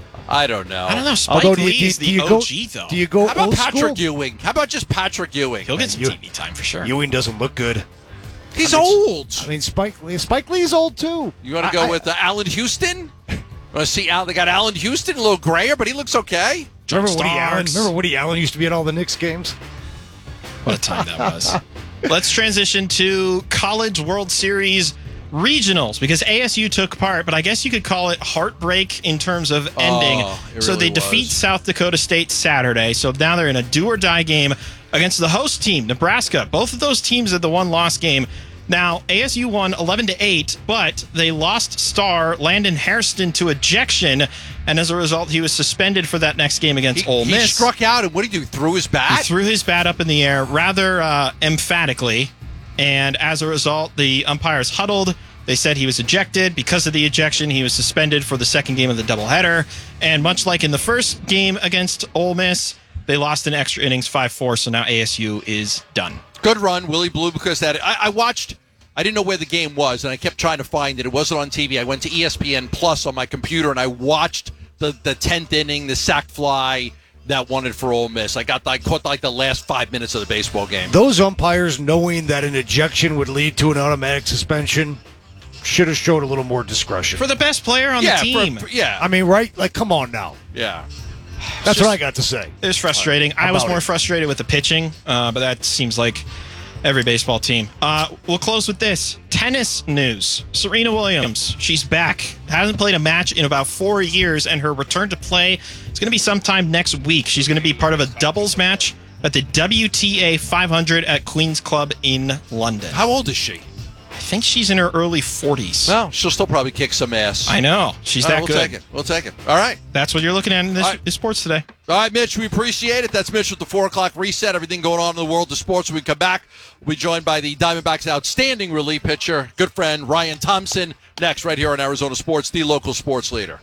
I don't know. I don't know. Spike Although, Lee do you, is do the you O go, G, though. Do you go How about old Patrick school? Ewing? How about just Patrick Ewing? He'll get some you, T V time for sure. Ewing doesn't look good. He's I mean, old. I mean, Spike Lee. Spike Lee's old too. You want to go I, with uh, Allen Houston? Want to see Al? They got Allen Houston, a little grayer, but he looks okay. Remember John Woody Starks. Allen? Remember Woody Allen used to be at all the Knicks games? What a time that was. Let's transition to College World Series regionals, because A S U took part, but I guess you could call it heartbreak in terms of ending. Oh, it so really they defeat was. South Dakota State Saturday. So now they're in a do-or-die game against the host team, Nebraska. Both of those teams had the one-loss game. Now, A S U won eleven to eight, but they lost star Landon Hairston to ejection, and as a result, he was suspended for that next game against He, Ole he Miss. struck out, and what did he do? Threw his bat? He threw his bat up in the air rather uh, emphatically, and as a result, the umpires huddled. They said he was ejected. Because of the ejection, he was suspended for the second game of the doubleheader. And much like in the first game against Ole Miss, they lost in extra innings five four, so now A S U is done. Good run, Willie Blue, because that I, I watched. I didn't know where the game was, and I kept trying to find it. It wasn't on T V. I went to E S P N Plus on my computer, and I watched the the tenth inning, the sac fly that won it for Ole Miss. I got I caught like the last five minutes of the baseball game. Those umpires, knowing that an ejection would lead to an automatic suspension, should have showed a little more discretion. For the best player on yeah, the team. For, for, yeah. I mean, right? Like, come on now. Yeah. That's just, what I got to say. It was frustrating. I was more it? frustrated with the pitching, uh, but that seems like every baseball team. Uh, we'll close with this. Tennis news. Serena Williams, she's back. Hasn't played a match in about four years, and her return to play is going to be sometime next week. She's going to be part of a doubles match at the W T A five hundred at Queen's Club in London. How old is she? I think she's in her early forties. Well, she'll still probably kick some ass. I know. She's All right, that we'll good. Take it. We'll take it. All right. That's what you're looking at in this right. in sports today. All right, Mitch, we appreciate it. That's Mitch with the four o'clock reset. Everything going on in the world of sports. When we come back, we'll be joined by the Diamondbacks' outstanding relief pitcher, good friend Ryan Thompson, next right here on Arizona Sports, the local sports leader.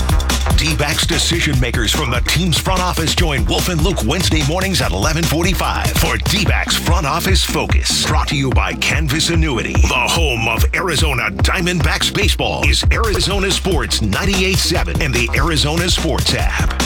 D-backs decision makers from the team's front office join Wolf and Luke Wednesday mornings at eleven forty-five for D-backs Front Office Focus. Brought to you by Canvas Annuity. The home of Arizona Diamondbacks baseball is Arizona Sports ninety-eight point seven and the Arizona Sports app.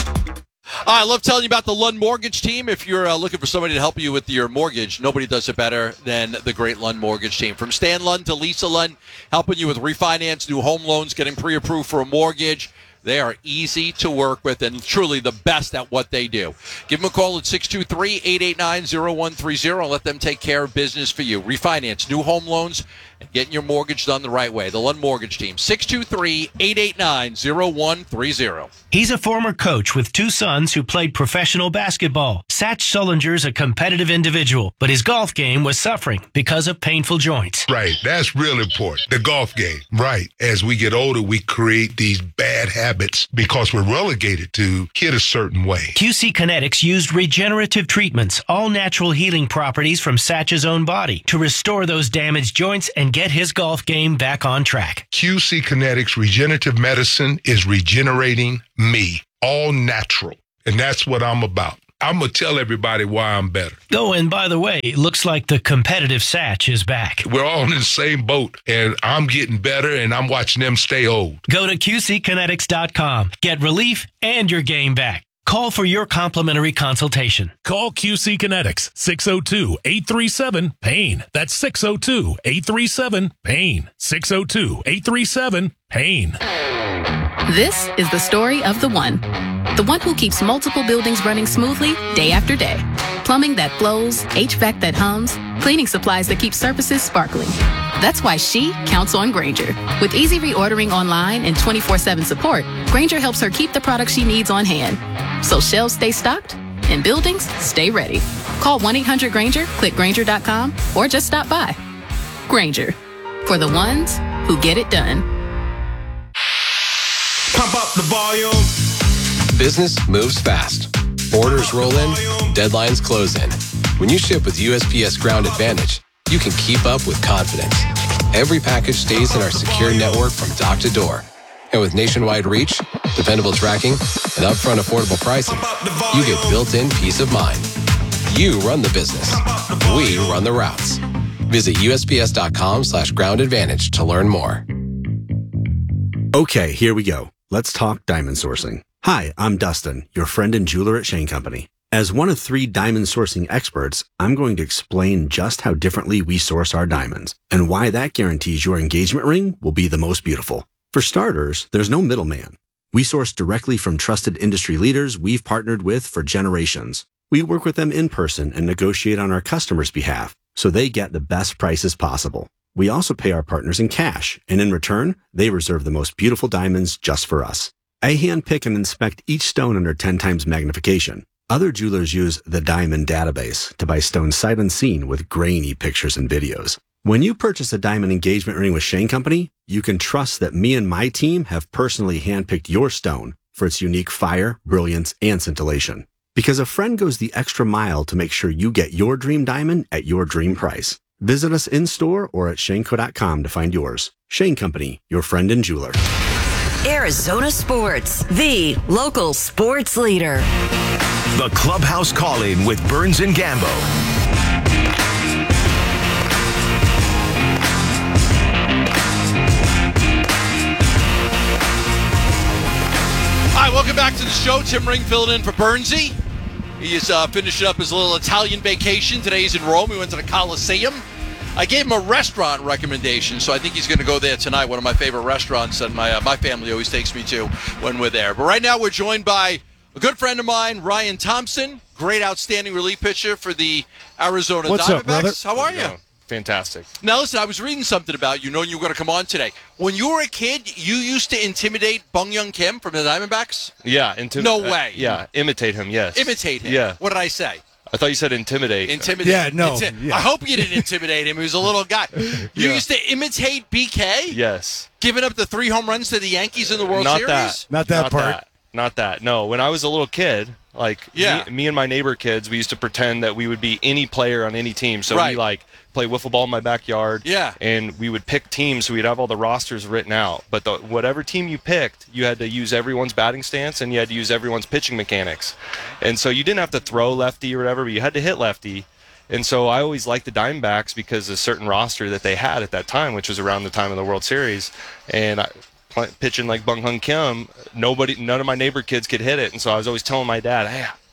I love telling you about the Lund Mortgage Team. If you're uh, looking for somebody to help you with your mortgage, nobody does it better than the great Lund Mortgage Team. From Stan Lund to Lisa Lund, helping you with refinance, new home loans, getting pre-approved for a mortgage. They are easy to work with and truly the best at what they do. Give them a call at six two three, eight eight nine, zero one three zero and let them take care of business for you. Refinance, new home loans, and getting your mortgage done the right way. The Lund Mortgage Team, six two three, eight eight nine, zero one three zero. He's a former coach with two sons who played professional basketball. Satch Sullinger's a competitive individual, but his golf game was suffering because of painful joints. Right, that's real important. The golf game, right. As we get older, we create these bad habits because we're relegated to hit a certain way. Q C Kinetics used regenerative treatments, all natural healing properties from Satch's own body, to restore those damaged joints and get his golf game back on track. Q C Kinetics Regenerative Medicine is regenerating me, all natural. And that's what I'm about. I'm going to tell everybody why I'm better. Oh, and by the way, it looks like the competitive Satch is back. We're all in the same boat, and I'm getting better, and I'm watching them stay old. Go to Q C kinetics dot com. Get relief and your game back. Call for your complimentary consultation. Call Q C Kinetics, six oh two, eight three seven, PAIN. That's six oh two, eight three seven, PAIN. six oh two, eight three seven, PAIN. This is the story of the one. The one who keeps multiple buildings running smoothly day after day. Plumbing that flows, H V A C that hums, cleaning supplies that keep surfaces sparkling. That's why she counts on Grainger. With easy reordering online and twenty-four seven support, Grainger helps her keep the products she needs on hand. So shelves stay stocked and buildings stay ready. Call one eight hundred Grainger, click Grainger dot com, or just stop by. Grainger, for the ones who get it done. Pump up the volume. Business moves fast. Orders roll in, deadlines close in. When you ship with U S P S Ground Advantage, you can keep up with confidence. Every package stays in our secure network from dock to door. And with nationwide reach, dependable tracking, and upfront affordable pricing, you get built-in peace of mind. You run the business. We run the routes. Visit U S P S dot com slash ground advantage to learn more. Okay, here we go. Let's talk diamond sourcing. Hi, I'm Dustin, your friend and jeweler at Shane Company. As one of three diamond sourcing experts, I'm going to explain just how differently we source our diamonds and why that guarantees your engagement ring will be the most beautiful. For starters, there's no middleman. We source directly from trusted industry leaders we've partnered with for generations. We work with them in person and negotiate on our customers' behalf so they get the best prices possible. We also pay our partners in cash, and in return, they reserve the most beautiful diamonds just for us. I handpick and inspect each stone under ten times magnification. Other jewelers use the Diamond Database to buy stones sight unseen with grainy pictures and videos. When you purchase a diamond engagement ring with Shane Company, you can trust that me and my team have personally handpicked your stone for its unique fire, brilliance, and scintillation. Because a friend goes the extra mile to make sure you get your dream diamond at your dream price. Visit us in-store or at shaneco dot com to find yours. Shane Company, your friend and jeweler. Arizona Sports, the local sports leader. The Clubhouse Call-In with Burns and Gambo. Hi, welcome back to the show. Tim Ring filling in for Burnsy. He is uh, finishing up his little Italian vacation. Today he's in Rome. He went to the Colosseum. I gave him a restaurant recommendation, so I think he's going to go there tonight. One of my favorite restaurants that my uh, my family always takes me to when we're there. But right now we're joined by a good friend of mine, Ryan Thompson, great outstanding relief pitcher for the Arizona What's Diamondbacks. up, brother? How are you? Fantastic. Now listen, I was reading something about you, knowing you were going to come on today. When you were a kid, you used to intimidate Bung Young Kim from the Diamondbacks? Yeah. Intim- no way. Uh, yeah, imitate him, yes. Imitate him? Yeah. What did I say? I thought you said intimidate. Intimidate. Yeah, no. Inti- yeah. I hope you didn't intimidate him. He was a little guy. You Yeah. used to imitate B K? Yes. Giving up the three home runs to the Yankees in the World Not Series? that. Not that Not part. That. Not that. No, when I was a little kid, like Yeah. me, me and my neighbor kids, we used to pretend that we would be any player on any team. So Right. we like play wiffle ball in my backyard. Yeah. And we would pick teams, so we'd have all the rosters written out. But the, whatever team you picked, you had to use everyone's batting stance and you had to use everyone's pitching mechanics. And so you didn't have to throw lefty or whatever, but you had to hit lefty. And so I always liked the Diamondbacks because of a certain roster that they had at that time, which was around the time of the World Series. And I, pitching like Bung Hung Kim, nobody, none of my neighbor kids could hit it. And so I was always telling my dad, hey,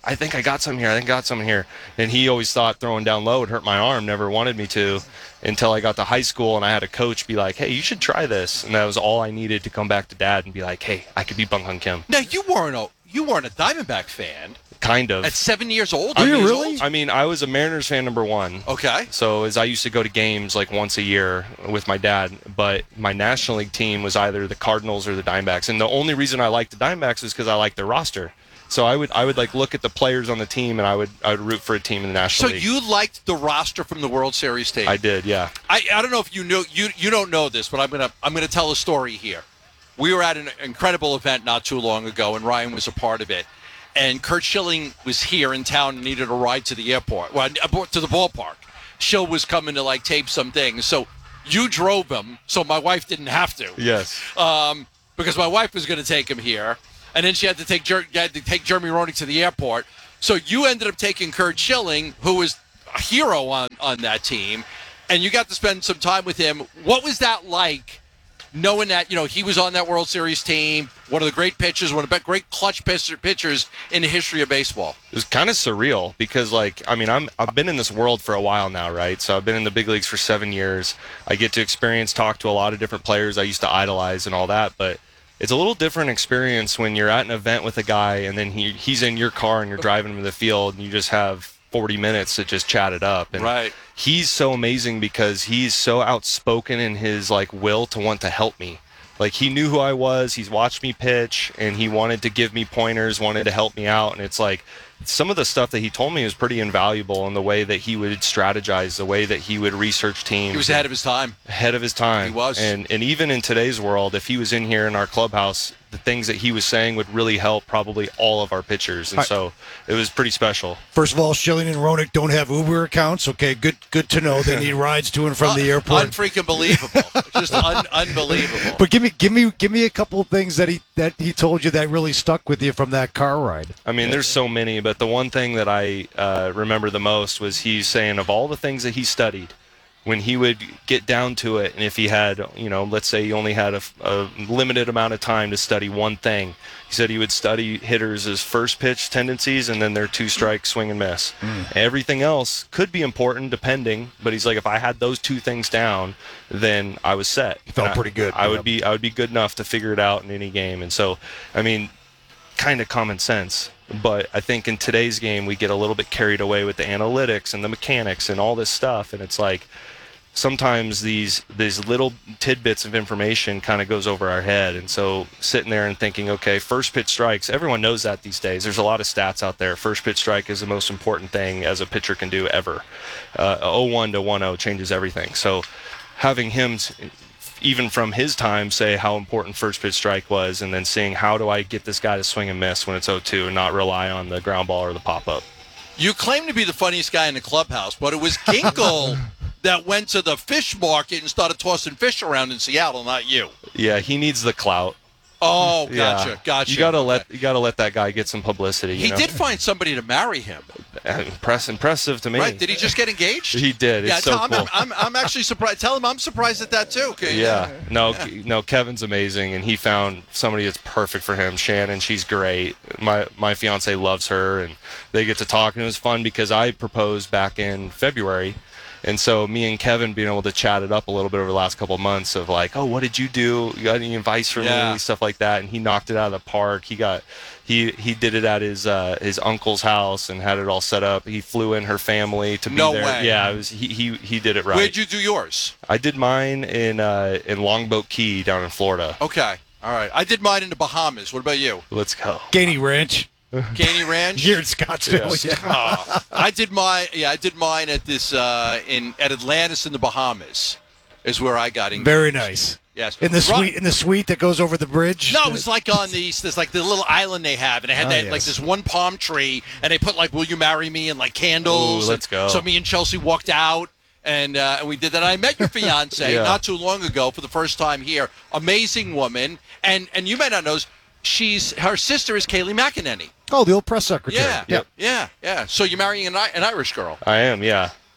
I think I got something here. I think I got something here. And he always thought throwing down low would hurt my arm, never wanted me to, until I got to high school and I had a coach be like, hey, you should try this. And that was all I needed to come back to Dad and be like, hey, I could be Bung Hung Kim. Now, you weren't a, you weren't a Diamondback fan. Kind of. At seven years old? Are you really? Old? I mean, I was a Mariners fan number one. Okay. So as I used to go to games like once a year with my dad, but my National League team was either the Cardinals or the Diamondbacks. And the only reason I liked the Diamondbacks is because I liked their roster. So I would I would like look at the players on the team, and I would I would root for a team in the National So League. you liked the roster from the World Series team? I did, yeah. I, I don't know if you know you you don't know this, but I'm gonna I'm gonna tell a story here. We were at an incredible event not too long ago, and Ryan was a part of it. And Curt Schilling was here in town and needed a ride to the airport, well, to the ballpark. Schill was coming to like tape some things, so you drove him, so my wife didn't have to. Yes. Um, because my wife was going to take him here, and then she had to take Jer- had to take Jeremy Roenick to the airport. So you ended up taking Curt Schilling, who was a hero on on that team, and you got to spend some time with him. What was that like? Knowing that, you know, he was on that World Series team, one of the great pitchers, one of the great clutch pitchers in the history of baseball. It was kind of surreal because, like, I mean, I'm, I've been in this world for a while now, right? So I've been in the big leagues for seven years. I get to experience, talk to a lot of different players I used to idolize and all that, but it's a little different experience when you're at an event with a guy and then he he's in your car and you're driving him to the field and you just have forty minutes to just chat it up. And right. He's so amazing because he's so outspoken in his like will to want to help me. Like he knew who I was, he's watched me pitch, and he wanted to give me pointers, wanted to help me out. And it's like some of the stuff that he told me was pretty invaluable in the way that he would strategize, the way that he would research teams. He was ahead of his time. Ahead of his time. He was. And and even in today's world, if he was in here in our clubhouse, the things that he was saying would really help probably all of our pitchers. And Right. so it was pretty special. First of all, Schilling and Roenick don't have Uber accounts. Okay, good good to know. They need rides to and from the airport. Unfreaking believable. Just un- unbelievable. But give me give me give me a couple of things that he that he told you that really stuck with you from that car ride. I mean, there's so many, but the one thing that I uh, remember the most was he's saying of all the things that he studied, when he would get down to it, and if he had, you know, let's say he only had a, a limited amount of time to study one thing, he said he would study hitters' first pitch tendencies and then their two-strike swing and miss. Mm. Everything else could be important depending, but he's like, if I had those two things down, then I was set. Felt And pretty good. I, I would be I would be good enough to figure it out in any game. And so, I mean, kind of common sense. But I think in today's game, we get a little bit carried away with the analytics and the mechanics and all this stuff. And it's like sometimes these these little tidbits of information kind of goes over our head. And so sitting there and thinking, okay, first pitch strikes, everyone knows that these days. There's a lot of stats out there. First pitch strike is the most important thing as a pitcher can do ever. Uh, oh one to one oh changes everything. So having him, even from his time, say how important first pitch strike was, and then seeing how do I get this guy to swing and miss when it's oh two and not rely on the ground ball or the pop-up. You claim to be the funniest guy in the clubhouse, but it was Ginkle that went to the fish market and started tossing fish around in Seattle, not you. Yeah, he needs the clout. Oh, gotcha, yeah. gotcha. You gotta let you gotta let that guy get some publicity. You He know? did find somebody to marry him. Impress, impressive to me. Right? Did he just get engaged? He did. It's Yeah, so tell him cool. I'm, I'm, I'm actually surprised. Tell him I'm surprised at that too. Okay, Yeah. No, no, Kevin's amazing, and he found somebody that's perfect for him. Shannon, she's great. My my fiance loves her, and they get to talk, and it was fun because I proposed back in February. And so me and Kevin being able to chat it up a little bit over the last couple of months of like, oh, what did you do? You got any advice for Yeah. me? Stuff like that. And he knocked it out of the park. He got, he he did it at his uh, his uncle's house and had it all set up. He flew in her family to be No there. way. Yeah, it was he he he did it right. Where'd you do yours? I did mine in uh, in Longboat Key down in Florida. Okay, all right. I did mine in the Bahamas. What about you? Let's go. Gainey Ranch. Gainey Ranch. Here in Scottsdale. Yes. Yeah. Oh, I did my yeah. I did mine at this uh, in at Atlantis in the Bahamas, is where I got engaged. Very nice. Yes. In the Ru- suite, in the suite that goes over the bridge. No, it was like on these. There's like the little island they have, and they had Oh, that yes. like this one palm tree, and they put like "Will you marry me?" and like candles. Ooh, let's and go. So me and Chelsea walked out, and uh, and we did that. I met your fiance Yeah. not too long ago for the first time here. Amazing woman, and and you may not know, this, she's her sister is Kaylee McEnany. Oh, the old press secretary. Yeah, Yep. yeah, yeah. So you're marrying an, I- an Irish girl. I am, yeah.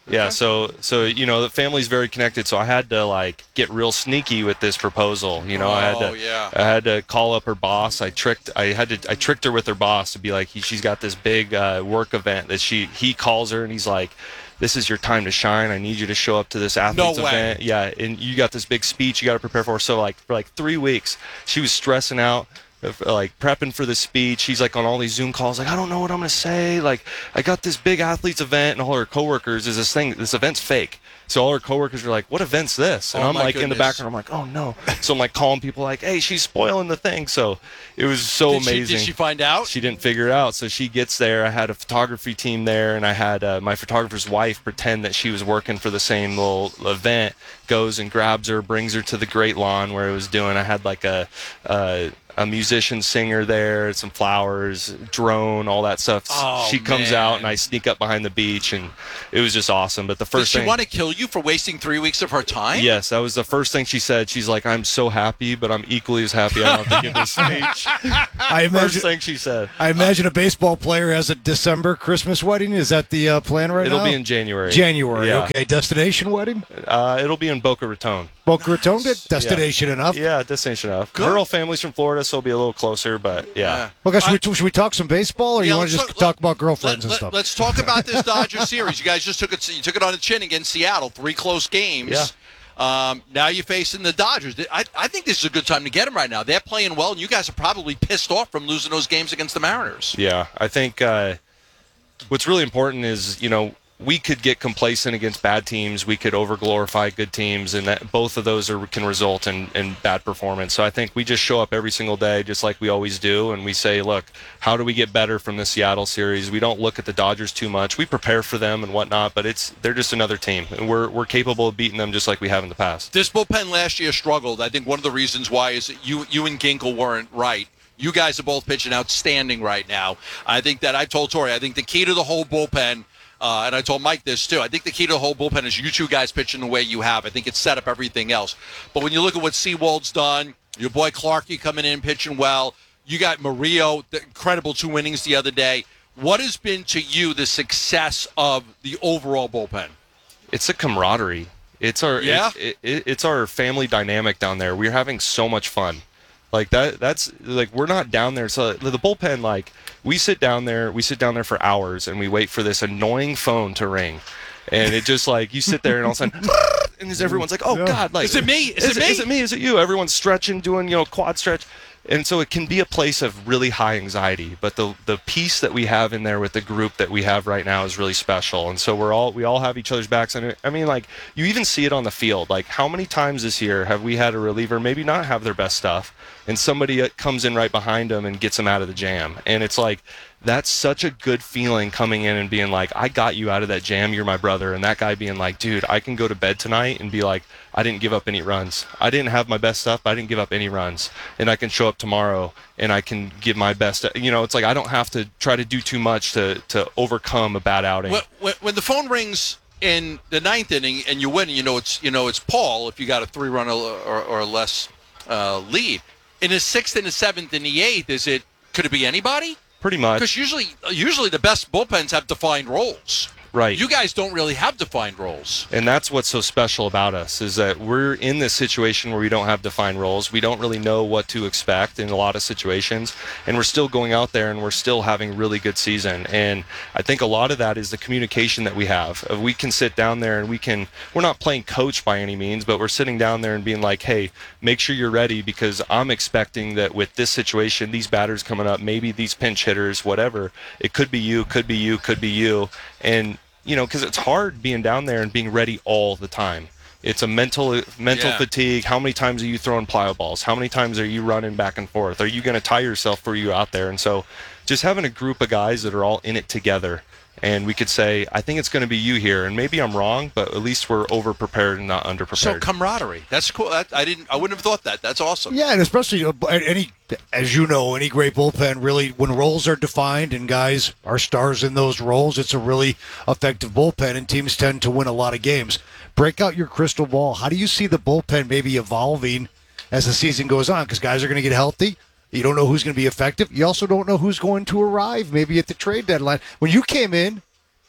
Yeah, so so you know the family's very connected. So I had to like get real sneaky with this proposal. You know, I had Oh, to yeah. I had to call up her boss. I tricked I had to I tricked her with her boss to be like, he, she's got this big uh, work event that she he calls her and he's like, this is your time to shine. I need you to show up to this athlete's No way. event. Yeah, and you got this big speech you got to prepare for. So like for like three weeks, she was stressing out, like prepping for the speech. She's like on all these Zoom calls, like, I don't know what I'm gonna say. Like, I got this big athletes event, and all her coworkers is this thing. This event's fake. So all her coworkers are like, what event's this? And Oh, I'm my like in the goodness. background. I'm like, oh no. So I'm like calling people, like, hey, she's spoiling the thing. So it was so Did she- amazing. did she find out? She didn't figure it out. So she gets there. I had a photography team there, and I had uh, my photographer's wife pretend that she was working for the same little event. Goes and grabs her, brings her to the Great Lawn where it was doing. I had like a. Uh, a musician singer there, some flowers, drone, all that stuff. Oh, she comes man. out and I sneak up behind the beach, and it was just awesome. But the Does first she thing, want to kill you for wasting three weeks of her time? yes, that was the first thing she said. She's like, I'm so happy, but I'm equally as happy I don't have to give this speech. I First imagine. thing she said. I imagine a baseball player has a December Christmas wedding. Is that the uh, plan right It'll now? be in January. January. Yeah. Okay. Destination wedding. Uh, it'll be in Boca Raton. Boca Raton. Destination yeah. enough. Yeah, destination enough. Her whole family's from Florida, so it'll be a little closer, but yeah. Okay, should, we, should we talk some baseball, or Yeah, you want to let's just talk- talk about girlfriends and Let, stuff? us talk about this Dodger series. You guys just took it. You took it on the chin against Seattle. Three close games. Yeah. Um, now you're facing the Dodgers. I, I think this is a good time to get them right now. They're playing well, and you guys are probably pissed off from losing those games against the Mariners. Yeah, I think uh, what's really important is, you know, we could get complacent against bad teams. We could over-glorify good teams, and that both of those are, can result in, in bad performance. So I think we just show up every single day just like we always do, and we say, look, how do we get better from the Seattle series? We don't look at the Dodgers too much. We prepare for them and whatnot, but it's they're just another team, and we're, we're capable of beating them just like we have in the past. This bullpen last year struggled. I think one of the reasons why is that you, you and Ginkel weren't right. You guys are both pitching outstanding right now. I think that I told Tori, I think the key to the whole bullpen, uh, and I told Mike this too, I think the key to the whole bullpen is you two guys pitching the way you have. I think it's set up everything else. But when you look at what Seawald's done, your boy Clarkie coming in pitching well, you got Murillo, the incredible two innings the other day. What has been to you the success of the overall bullpen? It's a camaraderie. It's our Yeah? it, it, it's our family dynamic down there. We're having so much fun. Like that that's like we're not down there. So the bullpen, like we sit down there, we sit down there for hours and we wait for this annoying phone to ring. And it just like you sit there and all of a sudden and just everyone's like, oh God, like Is it me? Is Is, it me? Is it me? Is it you? Everyone's stretching, doing, you know, quad stretch. And so it can be a place of really high anxiety, but the the peace that we have in there with the group that we have right now is really special. And so we're all we all have each other's backs. And I mean, like you even see it on the field. Like how many times this year have we had a reliever maybe not have their best stuff, and somebody comes in right behind them and gets them out of the jam? And it's like that's such a good feeling coming in and being like, I got you out of that jam. You're my brother. And that guy being like, dude, I can go to bed tonight and be like, I didn't give up any runs. I didn't have my best stuff, but I didn't give up any runs. And I can show up tomorrow and I can give my best. You know, it's like I don't have to try to do too much to, to overcome a bad outing. When, when, when the phone rings in the ninth inning and you win, you know it's you know it's Paul if you got a three-run or, or, or less uh, lead. In the sixth and the seventh and the eighth, is it could it be anybody? Pretty much. Because usually, usually the best bullpens have defined roles. Right. You guys don't really have defined roles. And that's what's so special about us is that we're in this situation where we don't have defined roles. We don't really know what to expect in a lot of situations, and we're still going out there and we're still having a really good season. And I think a lot of that is the communication that we have. Uh, We can sit down there and we can, we're not playing coach by any means, but we're sitting down there and being like, hey, make sure you're ready because I'm expecting that with this situation, these batters coming up, maybe these pinch hitters, whatever, it could be you, could be you, could be you. And you know, because it's hard being down there and being ready all the time. It's a mental mental Yeah. fatigue. How many times are you throwing plyo balls? How many times are you running back and forth? Are you going to tire yourself for you out there? And so just having a group of guys that are all in it together, and we could say, I think it's going to be you here, and maybe I'm wrong, but at least we're over-prepared and not under-prepared. So camaraderie. That's cool. That, I didn't. I wouldn't have thought that. That's awesome. Yeah, and especially uh, any, as you know, any great bullpen really, when roles are defined and guys are stars in those roles, it's a really effective bullpen, and teams tend to win a lot of games. Break out your crystal ball. How do you see the bullpen maybe evolving as the season goes on? Because guys are going to get healthy. You don't know who's going to be effective. You also don't know who's going to arrive maybe at the trade deadline. When you came in,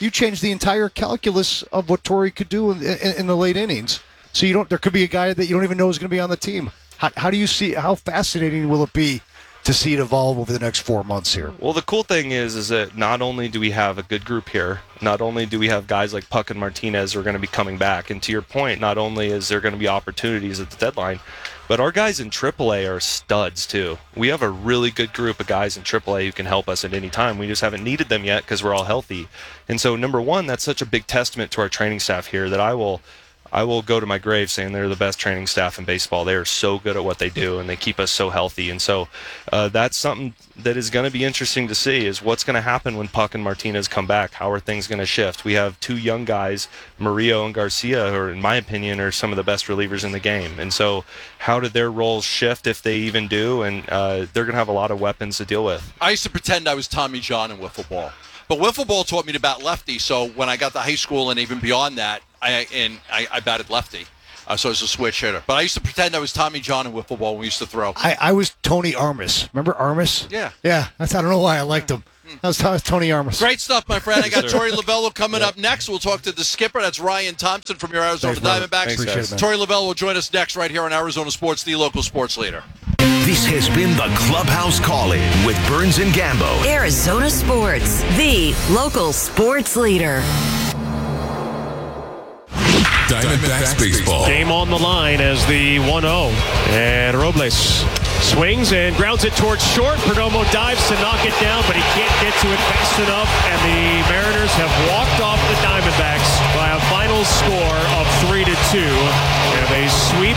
you change the entire calculus of what Torrey could do in, in, in the late innings. So you don't. There could be a guy that you don't even know is going to be on the team. How, how do you see? How fascinating will it be to see it evolve over the next four months here? Well, the cool thing is, is that not only do we have a good group here, not only do we have guys like Puck and Martinez who are going to be coming back, and to your point, not only is there going to be opportunities at the deadline, but our guys in triple A are studs too. We have a really good group of guys in triple A who can help us at any time. We just haven't needed them yet because we're all healthy. And so, number one, that's such a big testament to our training staff here that I will I will go to my grave saying they're the best training staff in baseball. They are so good at what they do, and they keep us so healthy. And so uh, that's something that is going to be interesting to see is what's going to happen when Puck and Martinez come back. How are things going to shift? We have two young guys, Murillo and Garcia, who, are, in my opinion, are some of the best relievers in the game. And so how did their roles shift, if they even do? And uh, they're going to have a lot of weapons to deal with. I used to pretend I was Tommy John in wiffle ball. But wiffle ball taught me to bat lefty, so when I got to high school and even beyond that, I and I, I batted lefty. Uh, so I was a switch hitter. But I used to pretend I was Tommy John in wiffle ball when we used to throw. I, I was Tony Armas. Remember Armas? Yeah. Yeah. That's, I don't know why I liked him. That was, that was Tony Armas. Great stuff, my friend. I got Torey Lovullo coming up next. We'll talk to the skipper. That's Ryan Thompson from your Arizona Thanks, Diamondbacks. Thanks, Torey Lovullo will join us next right here on Arizona Sports, the local sports leader. This has been the Clubhouse Call-In with Burns and Gambo. Arizona Sports, the local sports leader. Diamondbacks baseball. Game on the line as the one oh. And Robles swings and grounds it towards short. Perdomo dives to knock it down, but he can't get to it fast enough. And the Mariners have walked off the Diamondbacks by a final score of three to two. And they sweep